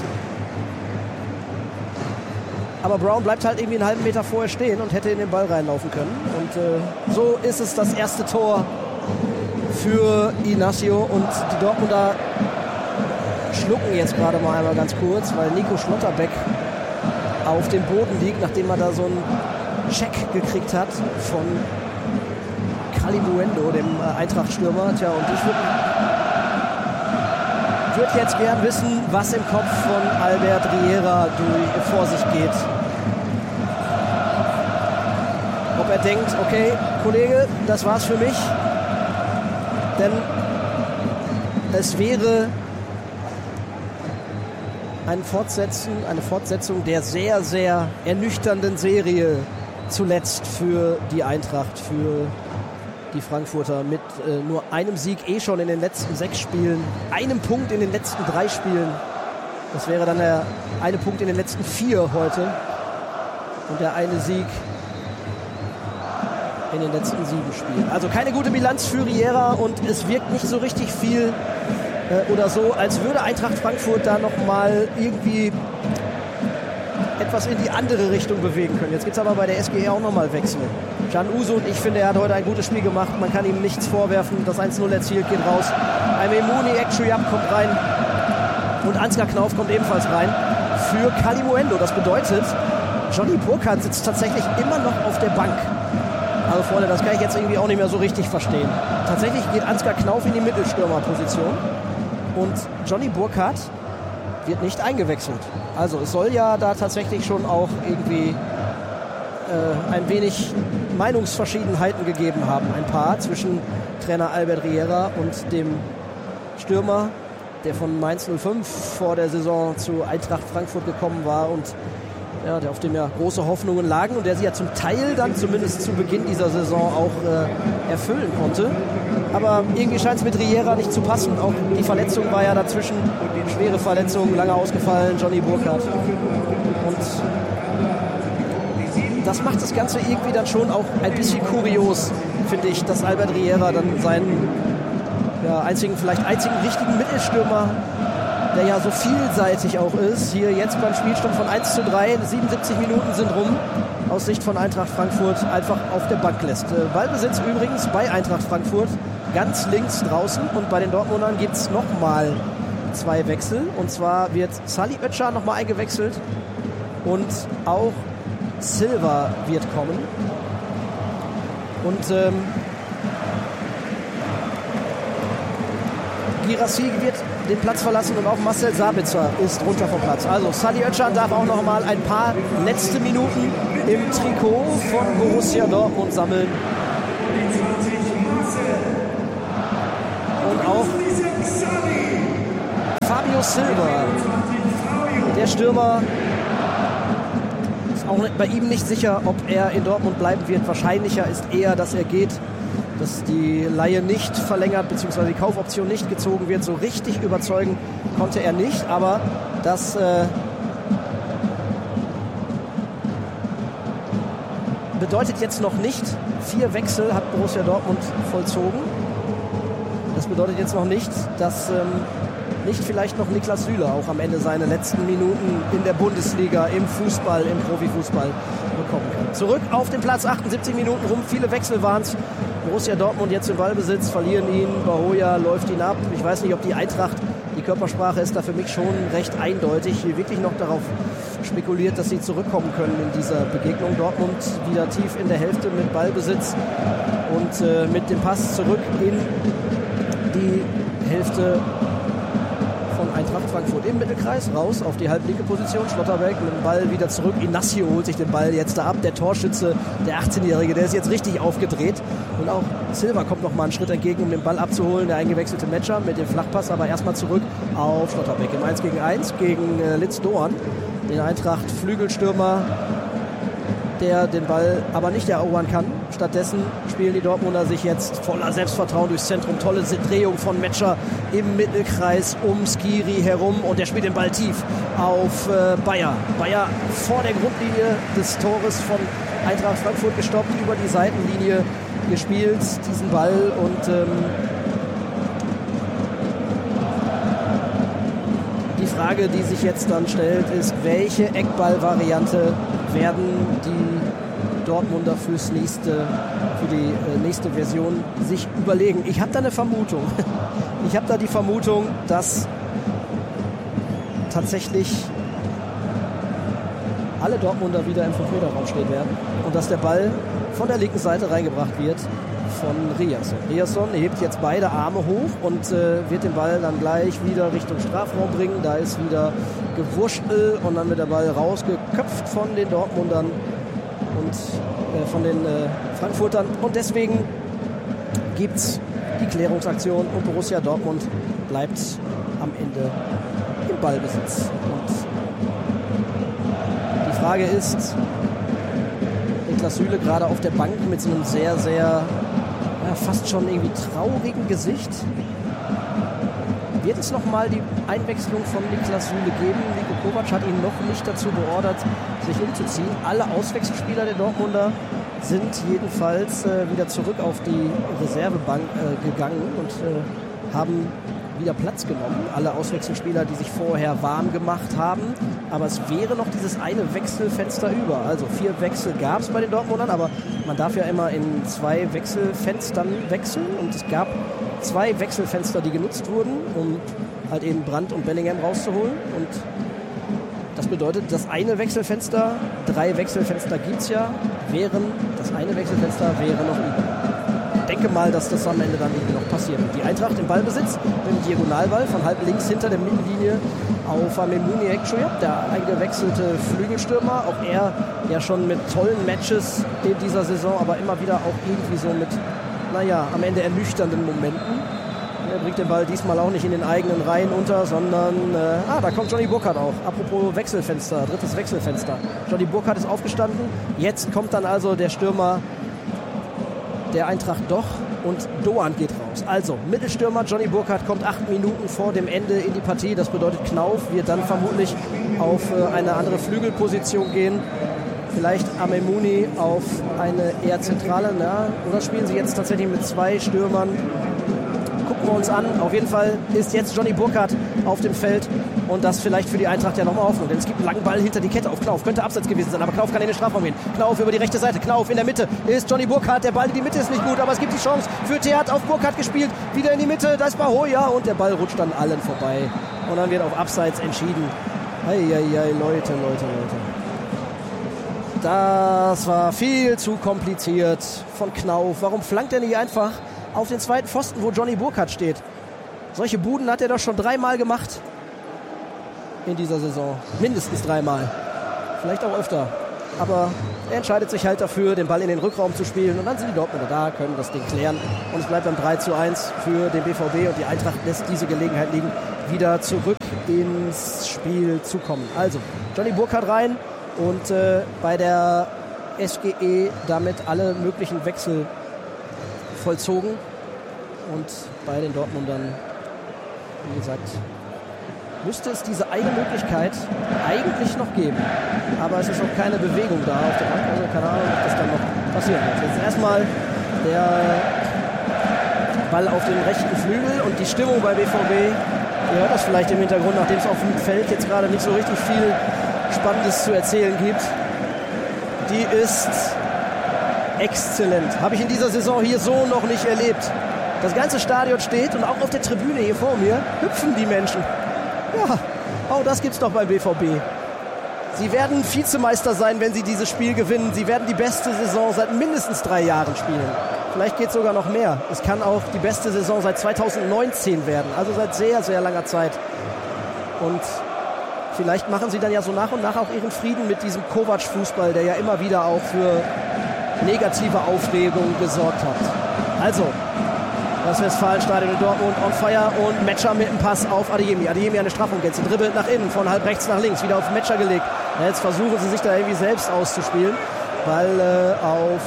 Aber Brown bleibt halt irgendwie einen halben Meter vorher stehen und hätte in den Ball reinlaufen können. Und so ist es das erste Tor für Inácio. Und die Dortmunder schlucken jetzt gerade mal einmal ganz kurz, weil Nico Schlotterbeck auf dem Boden liegt, nachdem er da so einen Check gekriegt hat von Kalimuendo, dem Eintracht-Stürmer. Tja, und ich würde jetzt gern wissen, was im Kopf von Albert Riera vor sich geht. Ob er denkt, okay, Kollege, das war's für mich. Denn es wäre eine Fortsetzung der sehr, sehr ernüchternden Serie zuletzt für die Eintracht, für die Frankfurter mit nur einem Sieg schon in den letzten 6 Spielen, einem Punkt in den letzten 3 Spielen. Das wäre dann der eine Punkt in den letzten 4 heute und der eine Sieg in den letzten 7 Spielen. Also keine gute Bilanz für Riera und es wirkt nicht so richtig viel oder so, als würde Eintracht Frankfurt da nochmal irgendwie etwas in die andere Richtung bewegen können. Jetzt gibt es aber bei der SGE auch nochmal Wechsel. Can Uzun, ich finde, er hat heute ein gutes Spiel gemacht. Man kann ihm nichts vorwerfen. Das 1-0 erzielt, geht raus. Aimemuni Ekchuyab kommt rein. Und Ansgar Knauf kommt ebenfalls rein für Kalimuendo. Das bedeutet, Johnny Burkhardt sitzt tatsächlich immer noch auf der Bank. Also Freunde, das kann ich jetzt irgendwie auch nicht mehr so richtig verstehen. Tatsächlich geht Ansgar Knauf in die Mittelstürmerposition. Und Johnny Burkhardt wird nicht eingewechselt. Also es soll ja da tatsächlich schon auch irgendwie ein wenig Meinungsverschiedenheiten gegeben haben. Ein paar zwischen Trainer Albert Riera und dem Stürmer, der von Mainz 05 vor der Saison zu Eintracht Frankfurt gekommen war und ja, auf dem ja große Hoffnungen lagen und der sie ja zum Teil dann zumindest zu Beginn dieser Saison auch erfüllen konnte. Aber irgendwie scheint es mit Riera nicht zu passen. Auch die Verletzung war ja dazwischen. Schwere Verletzung, lange ausgefallen, Johnny Burkhardt. Und das macht das Ganze irgendwie dann schon auch ein bisschen kurios, finde ich, dass Albert Riera dann seinen einzigen richtigen Mittelstürmer, der ja so vielseitig auch ist, hier jetzt beim Spielstand von 1:3, 77 Minuten sind rum, aus Sicht von Eintracht Frankfurt einfach auf der Bank lässt. Ballbesitz übrigens bei Eintracht Frankfurt ganz links draußen und bei den Dortmundern gibt es nochmal 2 Wechsel und zwar wird Salih Özcan nochmal eingewechselt und auch Silva wird kommen. Und Guirassy wird den Platz verlassen und auch Marcel Sabitzer ist runter vom Platz. Also Sally Özcan darf auch noch mal ein paar letzte Minuten im Trikot von Borussia Dortmund sammeln. Und auch Fabio Silva, der Stürmer, ist auch bei ihm nicht sicher, ob er in Dortmund bleiben wird. Wahrscheinlicher ist eher, dass er geht, dass die Leihe nicht verlängert bzw. die Kaufoption nicht gezogen wird. So richtig überzeugen konnte er nicht, aber das bedeutet jetzt noch nicht, 4 Wechsel hat Borussia Dortmund vollzogen. Das bedeutet jetzt noch nicht, dass nicht vielleicht noch Niklas Süle auch am Ende seine letzten Minuten in der Bundesliga, im Fußball, im Profifußball bekommen kann. Zurück auf den Platz, 78 Minuten rum, viele Wechsel waren es. Borussia Dortmund jetzt im Ballbesitz, verlieren ihn, Bahoja läuft ihn ab. Ich weiß nicht, ob die Eintracht, die Körpersprache ist da für mich schon recht eindeutig, hier wirklich noch darauf spekuliert, dass sie zurückkommen können in dieser Begegnung. Dortmund wieder tief in der Hälfte mit Ballbesitz und mit dem Pass zurück in die Hälfte von Eintracht Frankfurt im Mittelkreis, raus auf die halblinke Position. Schlotterbeck mit dem Ball wieder zurück. Inacio holt sich den Ball jetzt da ab. Der Torschütze, der 18-Jährige, der ist jetzt richtig aufgedreht. Und auch Silva kommt noch mal einen Schritt entgegen, um den Ball abzuholen. Der eingewechselte Matcher mit dem Flachpass, aber erstmal zurück auf Schlotterbeck im 1 gegen 1 gegen Litz Doan, den Eintracht Flügelstürmer, der den Ball aber nicht erobern kann. Stattdessen spielen die Dortmunder sich jetzt voller Selbstvertrauen durchs Zentrum. Tolle Drehung von Metscher im Mittelkreis um Skiri herum und der spielt den Ball tief auf Bayer. Bayer vor der Grundlinie des Tores von Eintracht Frankfurt gestoppt, über die Seitenlinie gespielt, diesen Ball und die Frage, die sich jetzt dann stellt, ist, welche Eckball-Variante werden die Dortmunder für die nächste Version sich überlegen. Ich habe da eine Vermutung. Ich habe da die Vermutung, dass tatsächlich alle Dortmunder wieder im 5-Meter-Raum stehen werden und dass der Ball von der linken Seite reingebracht wird von Riasson. Riasson hebt jetzt beide Arme hoch und wird den Ball dann gleich wieder Richtung Strafraum bringen. Da ist wieder Gewurschtel und dann wird der Ball rausgeköpft von den Dortmundern und von den Frankfurtern. Und deswegen gibt es die Klärungsaktion und Borussia Dortmund bleibt am Ende im Ballbesitz. Und die Frage ist, Niklas Süle gerade auf der Bank mit so einem sehr, sehr fast schon irgendwie traurigen Gesicht. Wird es nochmal die Einwechslung von Niklas Süle geben? Niko Kovac hat ihn noch nicht dazu beordert, sich umzuziehen. Alle Auswechselspieler der Dortmunder sind jedenfalls wieder zurück auf die Reservebank gegangen und haben wieder Platz genommen. Alle Auswechselspieler, die sich vorher warm gemacht haben. Aber es wäre noch dieses eine Wechselfenster über. Also 4 Wechsel gab es bei den Dortmundern, aber man darf ja immer in 2 Wechselfenstern wechseln. Und es gab 2 Wechselfenster, die genutzt wurden, um halt eben Brandt und Bellingham rauszuholen. Und das bedeutet, das eine Wechselfenster, 3 Wechselfenster gibt es ja, das eine Wechselfenster wäre noch über. Ich denke mal, dass das am Ende dann irgendwie noch passiert. Die Eintracht im Ballbesitz mit dem Diagonalball von halb links hinter der Mittellinie auf Memouni Ekşoyap, der eingewechselte Flügelstürmer. Auch er ja schon mit tollen Matches in dieser Saison, aber immer wieder auch irgendwie so mit, am Ende ernüchternden Momenten. Er bringt den Ball diesmal auch nicht in den eigenen Reihen unter, sondern, da kommt Johnny Burkhardt auch. Apropos Wechselfenster, 3. Wechselfenster. Johnny Burkhardt ist aufgestanden. Jetzt kommt dann also der Stürmer der Eintracht doch und Doan geht raus. Also Mittelstürmer Johnny Burkhardt kommt 8 Minuten vor dem Ende in die Partie. Das bedeutet, Knauf wird dann vermutlich auf eine andere Flügelposition gehen. Vielleicht Memouni auf eine eher zentrale. Oder spielen sie jetzt tatsächlich mit 2 Stürmern? Gucken wir uns an. Auf jeden Fall ist jetzt Johnny Burkhardt auf dem Feld und das vielleicht für die Eintracht ja nochmal Hoffnung, denn es gibt einen langen Ball hinter die Kette auf Knauf. Könnte abseits gewesen sein, aber Knauf kann in den Strafraum gehen. Knauf über die rechte Seite, Knauf in der Mitte ist Johnny Burkhardt. Der Ball in die Mitte ist nicht gut, aber es gibt die Chance für Theat auf Burkhardt gespielt. Wieder in die Mitte, da ist Bahoja und der Ball rutscht dann allen vorbei. Und dann wird auf Abseits entschieden. Leute. Das war viel zu kompliziert von Knauf. Warum flankt er nicht einfach auf den zweiten Pfosten, wo Johnny Burkhardt steht? Solche Buden hat er doch schon 3-mal gemacht in dieser Saison. Mindestens 3-mal. Vielleicht auch öfter. Aber er entscheidet sich halt dafür, den Ball in den Rückraum zu spielen. Und dann sind die Dortmunder da, können das Ding klären. Und es bleibt dann 3:1 für den BVB. Und die Eintracht lässt diese Gelegenheit liegen, wieder zurück ins Spiel zu kommen. Also, Johnny Burkhardt rein. Und bei der SGE damit alle möglichen Wechsel vollzogen. Und bei den Dortmundern, wie gesagt, müsste es diese eine Möglichkeit eigentlich noch geben. Aber es ist noch keine Bewegung da auf der Bank. Also keine Ahnung, ob das dann noch passieren wird. Jetzt erstmal der Ball auf den rechten Flügel und die Stimmung bei BVB. Ihr hört das vielleicht im Hintergrund, nachdem es auf dem Feld jetzt gerade nicht so richtig viel Spannendes zu erzählen gibt. Die ist exzellent. Habe ich in dieser Saison hier so noch nicht erlebt. Das ganze Stadion steht und auch auf der Tribüne hier vor mir hüpfen die Menschen. Ja, auch das gibt's doch beim BVB. Sie werden Vizemeister sein, wenn sie dieses Spiel gewinnen. Sie werden die beste Saison seit mindestens 3 Jahren spielen. Vielleicht geht es sogar noch mehr. Es kann auch die beste Saison seit 2019 werden. Also seit sehr, sehr langer Zeit. Und vielleicht machen sie dann ja so nach und nach auch ihren Frieden mit diesem Kovac-Fußball, der ja immer wieder auch für negative Aufregung gesorgt hat. Also, das Westfalenstadion in Dortmund on fire und Metscher mit dem Pass auf Adeyemi. Adeyemi eine Straffung jetzt. Dribbelt nach innen, von halb rechts nach links, wieder auf Metscher gelegt. Ja, jetzt versuchen sie sich da irgendwie selbst auszuspielen, weil auf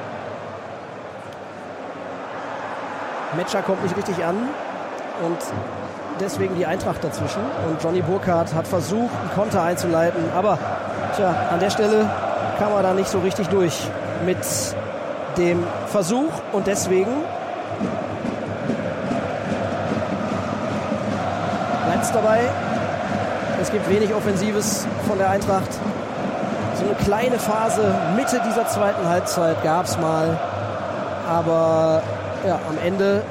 Metscher kommt nicht richtig an und deswegen die Eintracht dazwischen. Und Johnny Burkhardt hat versucht, einen Konter einzuleiten, aber an der Stelle kam er da nicht so richtig durch mit dem Versuch und deswegen bleibt es dabei. Es gibt wenig Offensives von der Eintracht. So eine kleine Phase Mitte dieser zweiten Halbzeit gab es mal. Aber ja, am Ende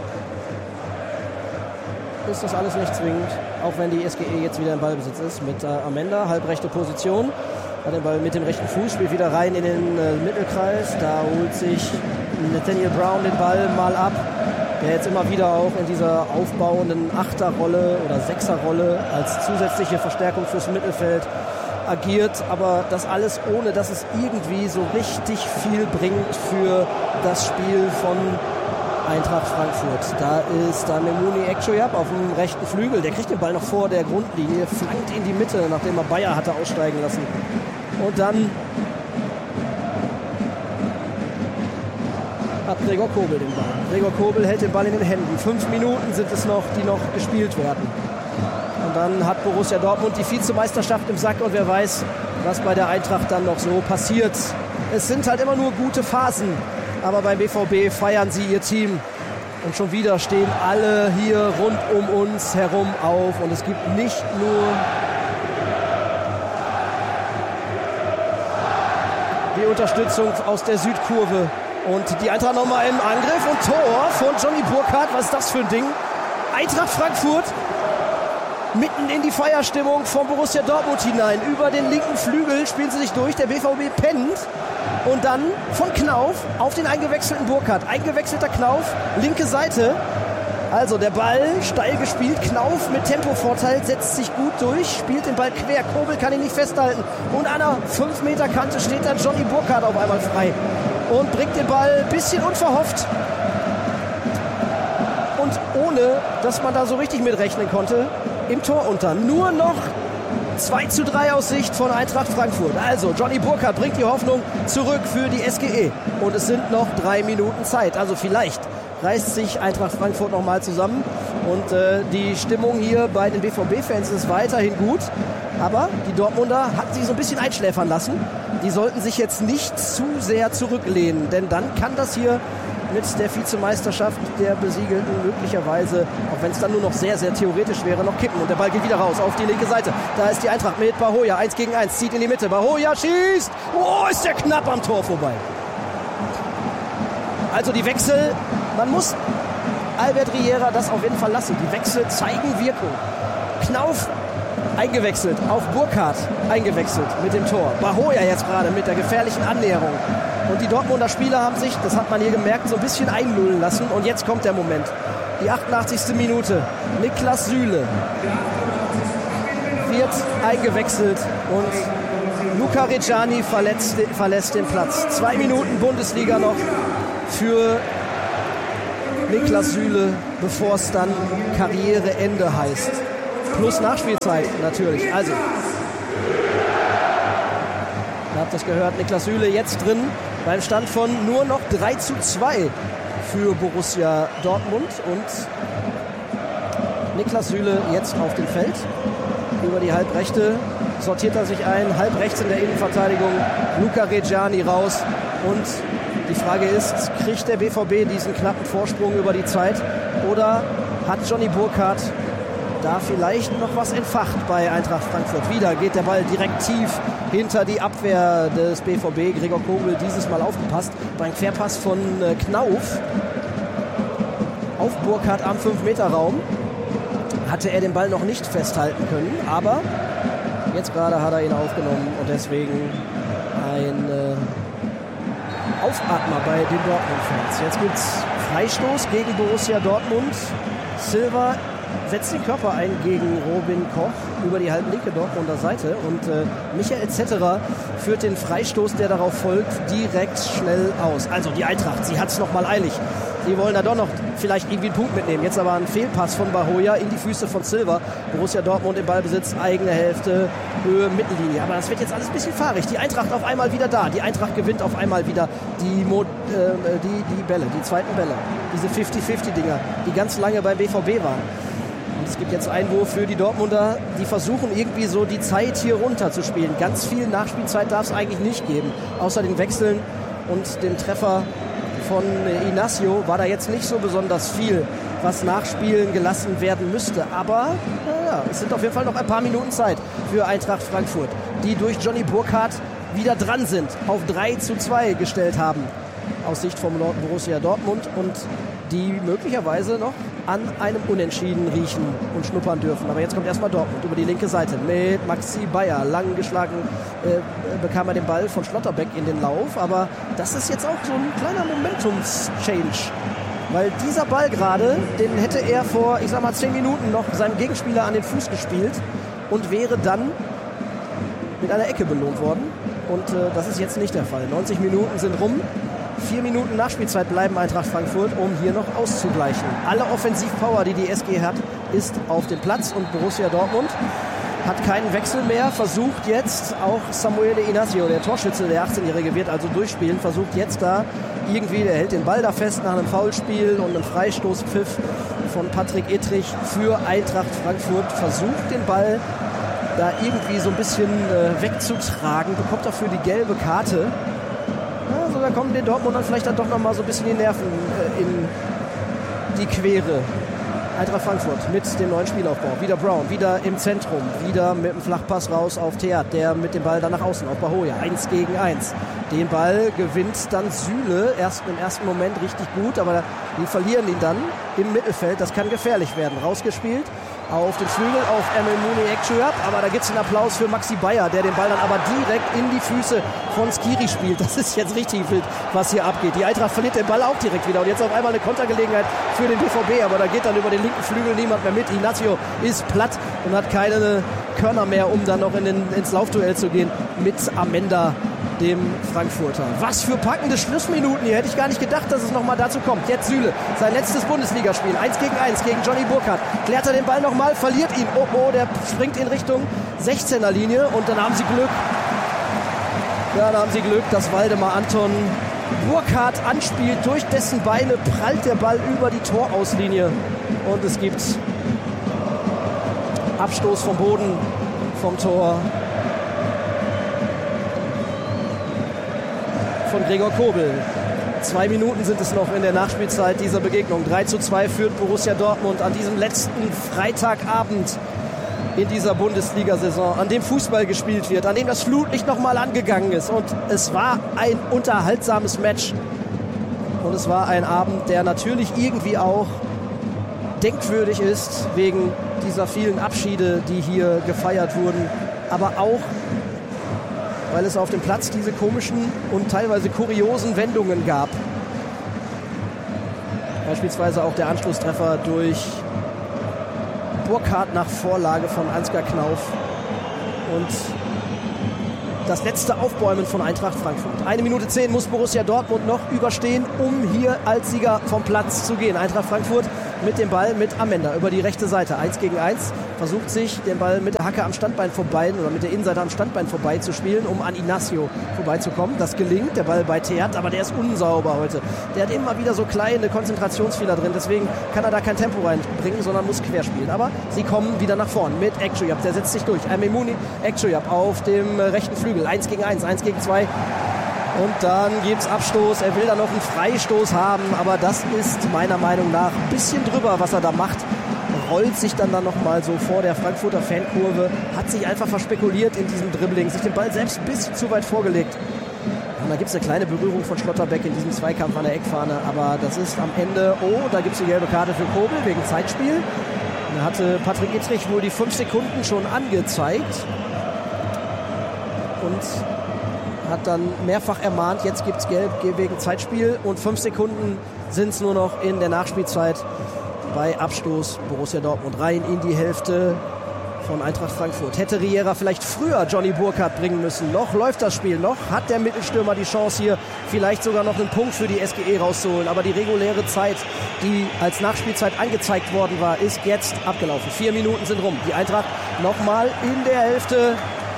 ist das alles nicht zwingend. Auch wenn die SGE jetzt wieder im Ballbesitz ist mit Amenda, halbrechte Position. Hat den Ball mit dem rechten Fuß, spielt wieder rein in den Mittelkreis. Da holt sich Nathaniel Brown den Ball mal ab, der jetzt immer wieder auch in dieser aufbauenden Achterrolle oder Sechserrolle als zusätzliche Verstärkung fürs Mittelfeld agiert. Aber das alles ohne, dass es irgendwie so richtig viel bringt für das Spiel von Eintracht Frankfurt. Da ist dann Memuni Ekçoyap auf dem rechten Flügel. Der kriegt den Ball noch vor der Grundlinie, flankt in die Mitte, nachdem er Bayer hatte aussteigen lassen. Und dann hat Gregor Kobel den Ball. Gregor Kobel hält den Ball in den Händen. 5 Minuten sind es noch, die noch gespielt werden. Und dann hat Borussia Dortmund die Vizemeisterschaft im Sack und wer weiß, was bei der Eintracht dann noch so passiert. Es sind halt immer nur gute Phasen. Aber beim BVB feiern sie ihr Team. Und schon wieder stehen alle hier rund um uns herum auf. Und es gibt nicht nur die Unterstützung aus der Südkurve. Und die Eintracht nochmal im Angriff und Tor von Johnny Burkhardt. Was ist das für ein Ding? Eintracht Frankfurt mitten in die Feierstimmung von Borussia Dortmund hinein. Über den linken Flügel spielen sie sich durch. Der BVB pennt. Und dann von Knauf auf den eingewechselten Burkhardt. Eingewechselter Knauf, linke Seite. Also der Ball steil gespielt. Knauf mit Tempovorteil setzt sich gut durch. Spielt den Ball quer. Kobel kann ihn nicht festhalten. Und an einer 5-Meter-Kante steht dann Johnny Burkhardt auf einmal frei. Und bringt den Ball ein bisschen unverhofft. Und ohne, dass man da so richtig mitrechnen konnte, im Tor unter. Nur noch 2:3 aus Sicht von Eintracht Frankfurt. Also Johnny Burkhardt bringt die Hoffnung zurück für die SGE. Und es sind noch 3 Minuten Zeit. Also vielleicht reißt sich Eintracht Frankfurt nochmal zusammen. Und die Stimmung hier bei den BVB-Fans ist weiterhin gut. Aber die Dortmunder hatten sich so ein bisschen einschläfern lassen. Die sollten sich jetzt nicht zu sehr zurücklehnen. Denn dann kann das hier mit der Vizemeisterschaft der Besiegelten möglicherweise, auch wenn es dann nur noch sehr, sehr theoretisch wäre, noch kippen. Und der Ball geht wieder raus auf die linke Seite. Da ist die Eintracht mit Bahoja. 1 gegen 1, zieht in die Mitte. Bahoja schießt. Oh, ist der knapp am Tor vorbei. Also die Wechsel, man muss Albert Riera das auf jeden Fall lassen. Die Wechsel zeigen Wirkung. Knauf Eingewechselt auf Burkhardt, eingewechselt mit dem Tor. Bahoja jetzt gerade mit der gefährlichen Annäherung. Und die Dortmunder Spieler haben sich, das hat man hier gemerkt, so ein bisschen einlullen lassen. Und jetzt kommt der Moment. Die 88. Minute. Niklas Süle wird eingewechselt und Luca Reggiani verlässt den Platz. 2 Minuten Bundesliga noch für Niklas Süle, bevor es dann Karriereende heißt. Plus Nachspielzeit natürlich. Also, ihr habt das gehört, Niklas Süle jetzt drin beim Stand von nur noch 3:2 für Borussia Dortmund. Und Niklas Süle jetzt auf dem Feld. Über die Halbrechte sortiert er sich ein. Halb rechts in der Innenverteidigung Luca Reggiani raus. Und die Frage ist, kriegt der BVB diesen knappen Vorsprung über die Zeit? Oder hat Johnny Burkhardt da vielleicht noch was entfacht bei Eintracht Frankfurt? Wieder geht der Ball direkt tief hinter die Abwehr des BVB. Gregor Kobel dieses Mal aufgepasst. Beim Querpass von Knauf auf Burkhardt am 5-Meter-Raum hatte er den Ball noch nicht festhalten können. Aber jetzt gerade hat er ihn aufgenommen und deswegen ein Aufatmer bei den Dortmund-Fans. Jetzt gibt es Freistoß gegen Borussia Dortmund. Silva setzt den Körper ein gegen Robin Koch über die halblinke Dortmunder Seite und Michael Zetterer führt den Freistoß, der darauf folgt, direkt schnell aus. Also die Eintracht, sie hat es nochmal eilig. Sie wollen da doch noch vielleicht irgendwie einen Punkt mitnehmen. Jetzt aber ein Fehlpass von Bahoja in die Füße von Silva. Borussia Dortmund im Ballbesitz, eigene Hälfte, Höhe, Mittellinie. Aber das wird jetzt alles ein bisschen fahrig. Die Eintracht auf einmal wieder da. Die Eintracht gewinnt auf einmal wieder die Bälle, die zweiten Bälle. Diese 50-50-Dinger, die ganz lange beim BVB waren. Und es gibt jetzt Einwurf für die Dortmunder, die versuchen irgendwie so die Zeit hier runter zu spielen. Ganz viel Nachspielzeit darf es eigentlich nicht geben. Außer den Wechseln und dem Treffer von Inacio war da jetzt nicht so besonders viel, was nachspielen gelassen werden müsste. Aber naja, es sind auf jeden Fall noch ein paar Minuten Zeit für Eintracht Frankfurt, die durch Johnny Burkhardt wieder dran sind, auf 3:2 gestellt haben aus Sicht vom Borussia Dortmund und die möglicherweise noch an einem Unentschieden riechen und schnuppern dürfen. Aber jetzt kommt erstmal Dortmund über die linke Seite mit Maxi Bayer. Lang geschlagen bekam er den Ball von Schlotterbeck in den Lauf. Aber das ist jetzt auch so ein kleiner Momentums-Change. Weil dieser Ball gerade, den hätte er vor, 10 Minuten noch seinem Gegenspieler an den Fuß gespielt und wäre dann mit einer Ecke belohnt worden. Und das ist jetzt nicht der Fall. 90 Minuten sind rum. 4 Minuten Nachspielzeit bleiben Eintracht Frankfurt, um hier noch auszugleichen. Alle Offensivpower, die die SG hat, ist auf dem Platz und Borussia Dortmund hat keinen Wechsel mehr, versucht jetzt auch Samuel Inacio, der Torschütze, der 18-Jährige, wird also durchspielen, versucht jetzt da irgendwie, der hält den Ball da fest nach einem Foulspiel und einem Freistoßpfiff von Patrick Ittrich für Eintracht Frankfurt, versucht den Ball da irgendwie so ein bisschen wegzutragen, bekommt dafür die gelbe Karte. Also da kommen den Dortmundern vielleicht dann doch nochmal so ein bisschen die Nerven in die Quere. Eintracht Frankfurt mit dem neuen Spielaufbau. Wieder Brown, wieder im Zentrum, wieder mit dem Flachpass raus auf Theat, der mit dem Ball dann nach außen auf Bahoja. 1 gegen 1. Den Ball gewinnt dann Süle im ersten Moment richtig gut, aber die verlieren ihn dann im Mittelfeld. Das kann gefährlich werden. Rausgespielt auf den Flügel, auf Emel Muniekciap, aber da gibt es einen Applaus für Maxi Bayer, der den Ball dann aber direkt in die Füße von Skiri spielt. Das ist jetzt richtig wild, was hier abgeht. Die Eintracht verliert den Ball auch direkt wieder und jetzt auf einmal eine Kontergelegenheit für den BVB, aber da geht dann über den linken Flügel niemand mehr mit. Inacio ist platt und hat keine Körner mehr, um dann noch ins Laufduell zu gehen mit Amenda, dem Frankfurter. Was für packende Schlussminuten hier. Hätte ich gar nicht gedacht, dass es nochmal dazu kommt. Jetzt Süle, sein letztes Bundesligaspiel. 1 gegen 1 gegen Johnny Burkhardt. Klärt er den Ball nochmal, verliert ihn. Oh, der springt in Richtung 16er-Linie und dann haben sie Glück. Ja, da haben sie Glück, dass Waldemar Anton Burkhardt anspielt. Durch dessen Beine prallt der Ball über die Torauslinie und es gibt Abstoß vom Boden vom Tor von Gregor Kobel. 2 Minuten sind es noch in der Nachspielzeit dieser Begegnung. 3:2 führt Borussia Dortmund an diesem letzten Freitagabend in dieser Bundesliga-Saison, an dem Fußball gespielt wird, an dem das Flutlicht nochmal angegangen ist. Und es war ein unterhaltsames Match. Und es war ein Abend, der natürlich irgendwie auch denkwürdig ist, wegen dieser vielen Abschiede, die hier gefeiert wurden, aber auch, weil es auf dem Platz diese komischen und teilweise kuriosen Wendungen gab. Beispielsweise auch der Anschlusstreffer durch Burkhardt nach Vorlage von Ansgar Knauf und das letzte Aufbäumen von Eintracht Frankfurt. 1 Minute 10 muss Borussia Dortmund noch überstehen, um hier als Sieger vom Platz zu gehen. Eintracht Frankfurt mit dem Ball mit Amenda über die rechte Seite. 1 gegen 1. Versucht sich, den Ball mit der Hacke am Standbein vorbei oder mit der Innenseite am Standbein vorbei zu spielen, um an Ignacio vorbeizukommen. Das gelingt. Der Ball bei Theat, aber der ist unsauber heute. Der hat immer wieder so kleine Konzentrationsfehler drin. Deswegen kann er da kein Tempo reinbringen, sondern muss querspielen. Aber sie kommen wieder nach vorn mit Ekçoyap. Der setzt sich durch. Memouni, Ekçoyap auf dem rechten Flügel. 1 gegen 1, 1 gegen 2. Und dann gibt es Abstoß. Er will da noch einen Freistoß haben, aber das ist meiner Meinung nach ein bisschen drüber, was er da macht. Rollt sich dann nochmal so vor der Frankfurter Fankurve, hat sich einfach verspekuliert in diesem Dribbling, sich den Ball selbst ein bisschen zu weit vorgelegt. Und da gibt es eine kleine Berührung von Schlotterbeck in diesem Zweikampf an der Eckfahne, aber das ist am Ende, da gibt es die gelbe Karte für Kobel wegen Zeitspiel. Da hatte Patrick Ittrich wohl die 5 Sekunden schon angezeigt und hat dann mehrfach ermahnt, jetzt gibt es Gelb wegen Zeitspiel und 5 Sekunden sind es nur noch in der Nachspielzeit. Bei Abstoß Borussia Dortmund rein in die Hälfte von Eintracht Frankfurt. Hätte Riera vielleicht früher Johnny Burkhardt bringen müssen. Noch läuft das Spiel, noch hat der Mittelstürmer die Chance hier vielleicht sogar noch einen Punkt für die SGE rauszuholen. Aber die reguläre Zeit, die als Nachspielzeit angezeigt worden war, ist jetzt abgelaufen. 4 Minuten sind rum. Die Eintracht nochmal in der Hälfte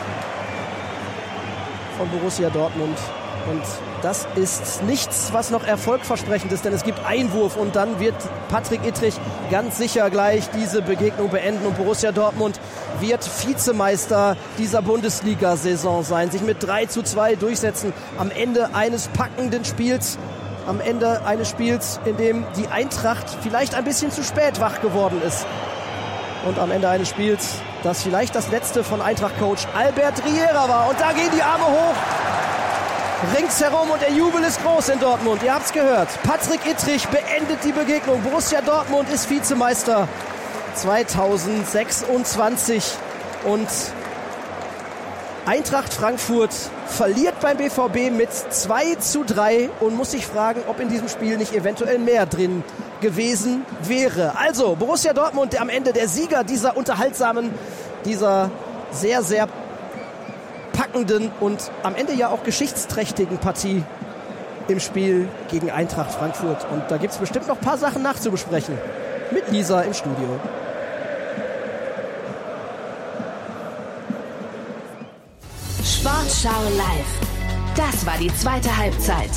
von Borussia Dortmund. Und das ist nichts, was noch erfolgversprechend ist, denn es gibt Einwurf und dann wird Patrick Ittrich ganz sicher gleich diese Begegnung beenden und Borussia Dortmund wird Vizemeister dieser Bundesliga-Saison sein, sich mit 3:2 durchsetzen am Ende eines packenden Spiels, am Ende eines Spiels, in dem die Eintracht vielleicht ein bisschen zu spät wach geworden ist und am Ende eines Spiels, das vielleicht das letzte von Eintracht-Coach Albert Riera war und da gehen die Arme hoch. Ringsherum und der Jubel ist groß in Dortmund. Ihr habt's gehört. Patrick Ittrich beendet die Begegnung. Borussia Dortmund ist Vizemeister 2026 und Eintracht Frankfurt verliert beim BVB mit 2:3 und muss sich fragen, ob in diesem Spiel nicht eventuell mehr drin gewesen wäre. Also Borussia Dortmund am Ende der Sieger dieser unterhaltsamen, dieser sehr, sehr packenden und am Ende ja auch geschichtsträchtigen Partie im Spiel gegen Eintracht Frankfurt. Und da gibt es bestimmt noch ein paar Sachen nachzubesprechen. Mit Lisa im Studio. Sportschau live. Das war die zweite Halbzeit.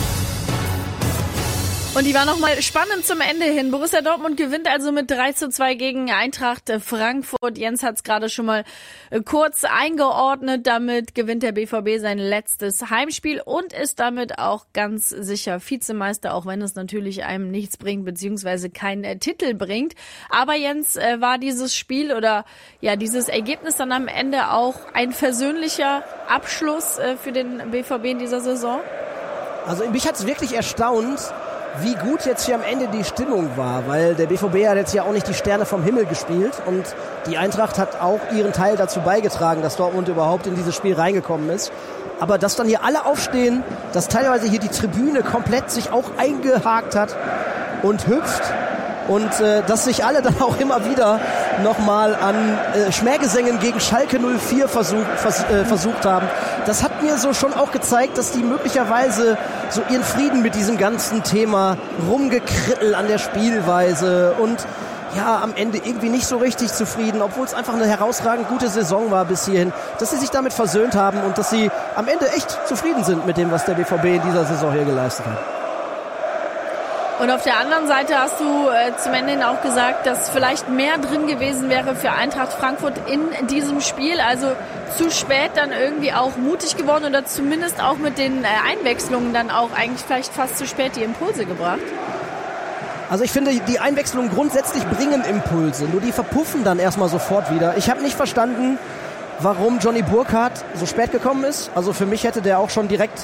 Und die war nochmal spannend zum Ende hin. Borussia Dortmund gewinnt also mit 3:2 gegen Eintracht Frankfurt. Jens hat es gerade schon mal kurz eingeordnet. Damit gewinnt der BVB sein letztes Heimspiel und ist damit auch ganz sicher Vizemeister, auch wenn es natürlich einem nichts bringt, beziehungsweise keinen Titel bringt. Aber Jens, war dieses Spiel oder ja dieses Ergebnis dann am Ende auch ein versöhnlicher Abschluss für den BVB in dieser Saison? Also mich hat es wirklich erstaunt, wie gut jetzt hier am Ende die Stimmung war, weil der BVB hat jetzt ja auch nicht die Sterne vom Himmel gespielt und die Eintracht hat auch ihren Teil dazu beigetragen, dass Dortmund überhaupt in dieses Spiel reingekommen ist. Aber dass dann hier alle aufstehen, dass teilweise hier die Tribüne komplett sich auch eingehakt hat und hüpft und dass sich alle dann auch immer wieder nochmal an Schmähgesängen gegen Schalke 04 versucht haben. Das hat mir so schon auch gezeigt, dass die möglicherweise so ihren Frieden mit diesem ganzen Thema Rumgekrittel an der Spielweise und ja, am Ende irgendwie nicht so richtig zufrieden, obwohl es einfach eine herausragend gute Saison war bis hierhin, dass sie sich damit versöhnt haben und dass sie am Ende echt zufrieden sind mit dem, was der BVB in dieser Saison hier geleistet hat. Und auf der anderen Seite hast du zum Ende hin auch gesagt, dass vielleicht mehr drin gewesen wäre für Eintracht Frankfurt in diesem Spiel. Also zu spät dann irgendwie auch mutig geworden oder zumindest auch mit den Einwechslungen dann auch eigentlich vielleicht fast zu spät die Impulse gebracht. Also ich finde, die Einwechslungen grundsätzlich bringen Impulse, nur die verpuffen dann erstmal sofort wieder. Ich habe nicht verstanden, warum Johnny Burkhardt so spät gekommen ist. Also für mich hätte der auch schon direkt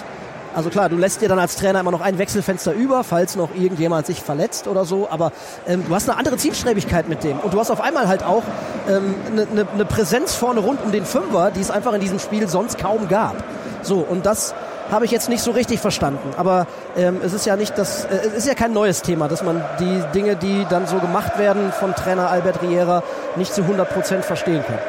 Also klar, du lässt dir dann als Trainer immer noch ein Wechselfenster über, falls noch irgendjemand sich verletzt oder so, aber du hast eine andere Zielstrebigkeit mit dem und du hast auf einmal halt auch eine Präsenz vorne rund um den Fünfer, die es einfach in diesem Spiel sonst kaum gab. So, und das habe ich jetzt nicht so richtig verstanden, aber es ist ja kein neues Thema, dass man die Dinge, die dann so gemacht werden von Trainer Albert Riera, nicht zu 100% verstehen kann.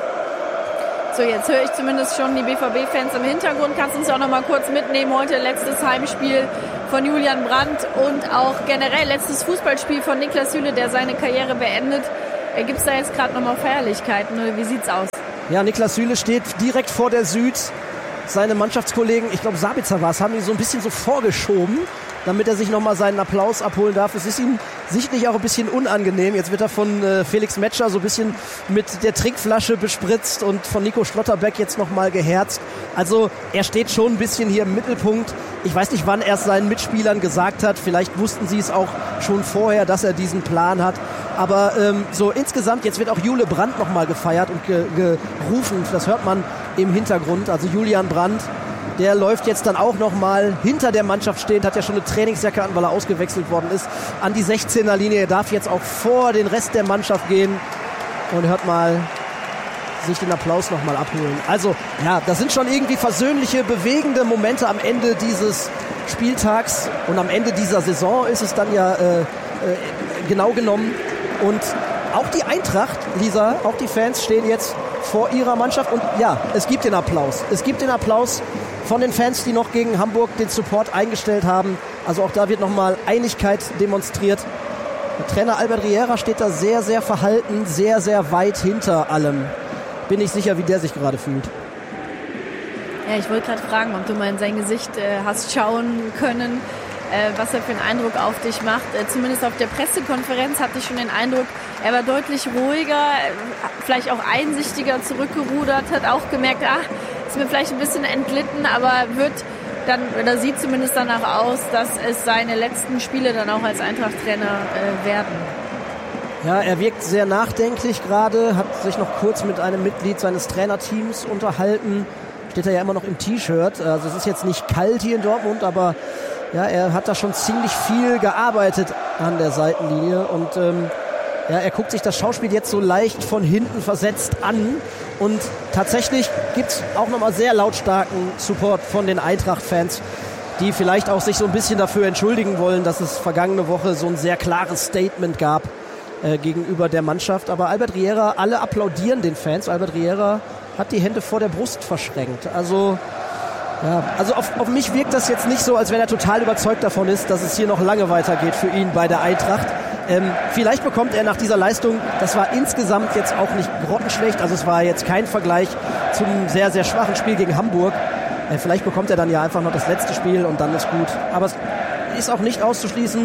So, jetzt höre ich zumindest schon die BVB-Fans im Hintergrund. Kannst du uns auch noch mal kurz mitnehmen? Heute letztes Heimspiel von Julian Brandt und auch generell letztes Fußballspiel von Niklas Süle, der seine Karriere beendet. Gibt es da jetzt gerade noch mal Feierlichkeiten oder wie sieht's aus? Ja, Niklas Süle steht direkt vor der Süd. Seine Mannschaftskollegen, ich glaube Sabitzer war es, haben ihn so ein bisschen so vorgeschoben, damit er sich nochmal seinen Applaus abholen darf. Es ist ihm sichtlich auch ein bisschen unangenehm. Jetzt wird er von Felix Metscher so ein bisschen mit der Trinkflasche bespritzt und von Nico Schlotterbeck jetzt nochmal geherzt. Also er steht schon ein bisschen hier im Mittelpunkt. Ich weiß nicht, wann er es seinen Mitspielern gesagt hat. Vielleicht wussten sie es auch schon vorher, dass er diesen Plan hat. Aber so insgesamt, jetzt wird auch Jule Brandt nochmal gefeiert und gerufen. Das hört man im Hintergrund. Also Julian Brandt, der läuft jetzt dann auch nochmal hinter der Mannschaft stehend, hat ja schon eine Trainingsjacke an, weil er ausgewechselt worden ist, an die 16er Linie. Er darf jetzt auch vor den Rest der Mannschaft gehen und hört mal sich den Applaus nochmal abholen. Also, ja, das sind schon irgendwie versöhnliche, bewegende Momente am Ende dieses Spieltags und am Ende dieser Saison ist es dann ja genau genommen. Und auch die Eintracht, Lisa, auch die Fans stehen jetzt vor ihrer Mannschaft und ja, es gibt den Applaus. Es gibt den Applaus von den Fans, die noch gegen Hamburg den Support eingestellt haben. Also auch da wird nochmal Einigkeit demonstriert. Der Trainer Albert Riera steht da sehr, sehr verhalten, sehr, sehr weit hinter allem. Bin ich sicher, wie der sich gerade fühlt. Ja, ich wollte gerade fragen, ob du mal in sein Gesicht hast schauen können, was er für einen Eindruck auf dich macht. Zumindest auf der Pressekonferenz hatte ich schon den Eindruck, er war deutlich ruhiger, vielleicht auch einsichtiger zurückgerudert, hat auch gemerkt, ist mir vielleicht ein bisschen entglitten, aber wird dann, oder sieht zumindest danach aus, dass es seine letzten Spiele dann auch als Eintracht-Trainer werden. Ja, er wirkt sehr nachdenklich gerade, hat sich noch kurz mit einem Mitglied seines Trainerteams unterhalten. Steht er ja immer noch im T-Shirt. Also es ist jetzt nicht kalt hier in Dortmund, aber ja, er hat da schon ziemlich viel gearbeitet an der Seitenlinie und er guckt sich das Schauspiel jetzt so leicht von hinten versetzt an und tatsächlich gibt's auch nochmal sehr lautstarken Support von den Eintracht-Fans, die vielleicht auch sich so ein bisschen dafür entschuldigen wollen, dass es vergangene Woche so ein sehr klares Statement gab gegenüber der Mannschaft. Aber Albert Riera, alle applaudieren den Fans. Albert Riera hat die Hände vor der Brust verschränkt. Also ja, also auf mich wirkt das jetzt nicht so, als wenn er total überzeugt davon ist, dass es hier noch lange weitergeht für ihn bei der Eintracht. Vielleicht bekommt er nach dieser Leistung, das war insgesamt jetzt auch nicht grottenschlecht, also es war jetzt kein Vergleich zum sehr, sehr schwachen Spiel gegen Hamburg. Vielleicht bekommt er dann ja einfach noch das letzte Spiel und dann ist gut. Aber es ist auch nicht auszuschließen,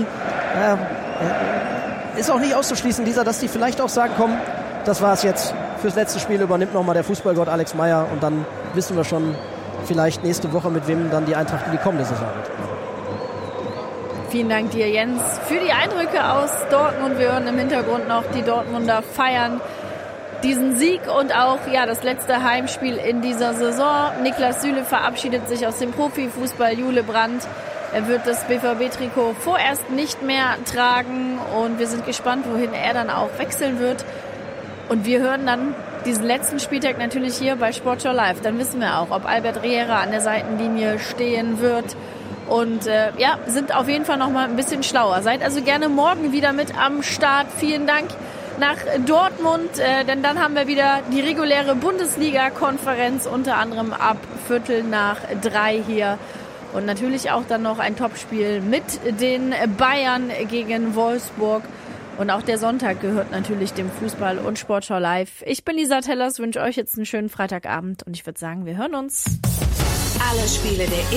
Lisa, dass die vielleicht auch sagen, komm, das war es jetzt. Fürs letzte Spiel übernimmt nochmal der Fußballgott Alex Meyer und dann wissen wir schon vielleicht nächste Woche, mit wem dann die Eintracht in die kommende Saison wird. Vielen Dank dir, Jens, für die Eindrücke aus Dortmund. Wir hören im Hintergrund noch die Dortmunder feiern diesen Sieg und auch das letzte Heimspiel in dieser Saison. Niklas Süle verabschiedet sich aus dem Profifußball. Jule Brandt, er wird das BVB-Trikot vorerst nicht mehr tragen und wir sind gespannt, wohin er dann auch wechseln wird. Und wir hören dann diesen letzten Spieltag natürlich hier bei Sportschau Live. Dann wissen wir auch, ob Albert Riera an der Seitenlinie stehen wird. Und sind auf jeden Fall noch mal ein bisschen schlauer. Seid also gerne morgen wieder mit am Start. Vielen Dank nach Dortmund, denn dann haben wir wieder die reguläre Bundesliga-Konferenz, unter anderem ab 2:45 hier. Und natürlich auch dann noch ein Topspiel mit den Bayern gegen Wolfsburg. Und auch der Sonntag gehört natürlich dem Fußball und Sportschau Live. Ich bin Lisa Tellers, wünsche euch jetzt einen schönen Freitagabend und ich würde sagen, wir hören uns. Alle Spiele der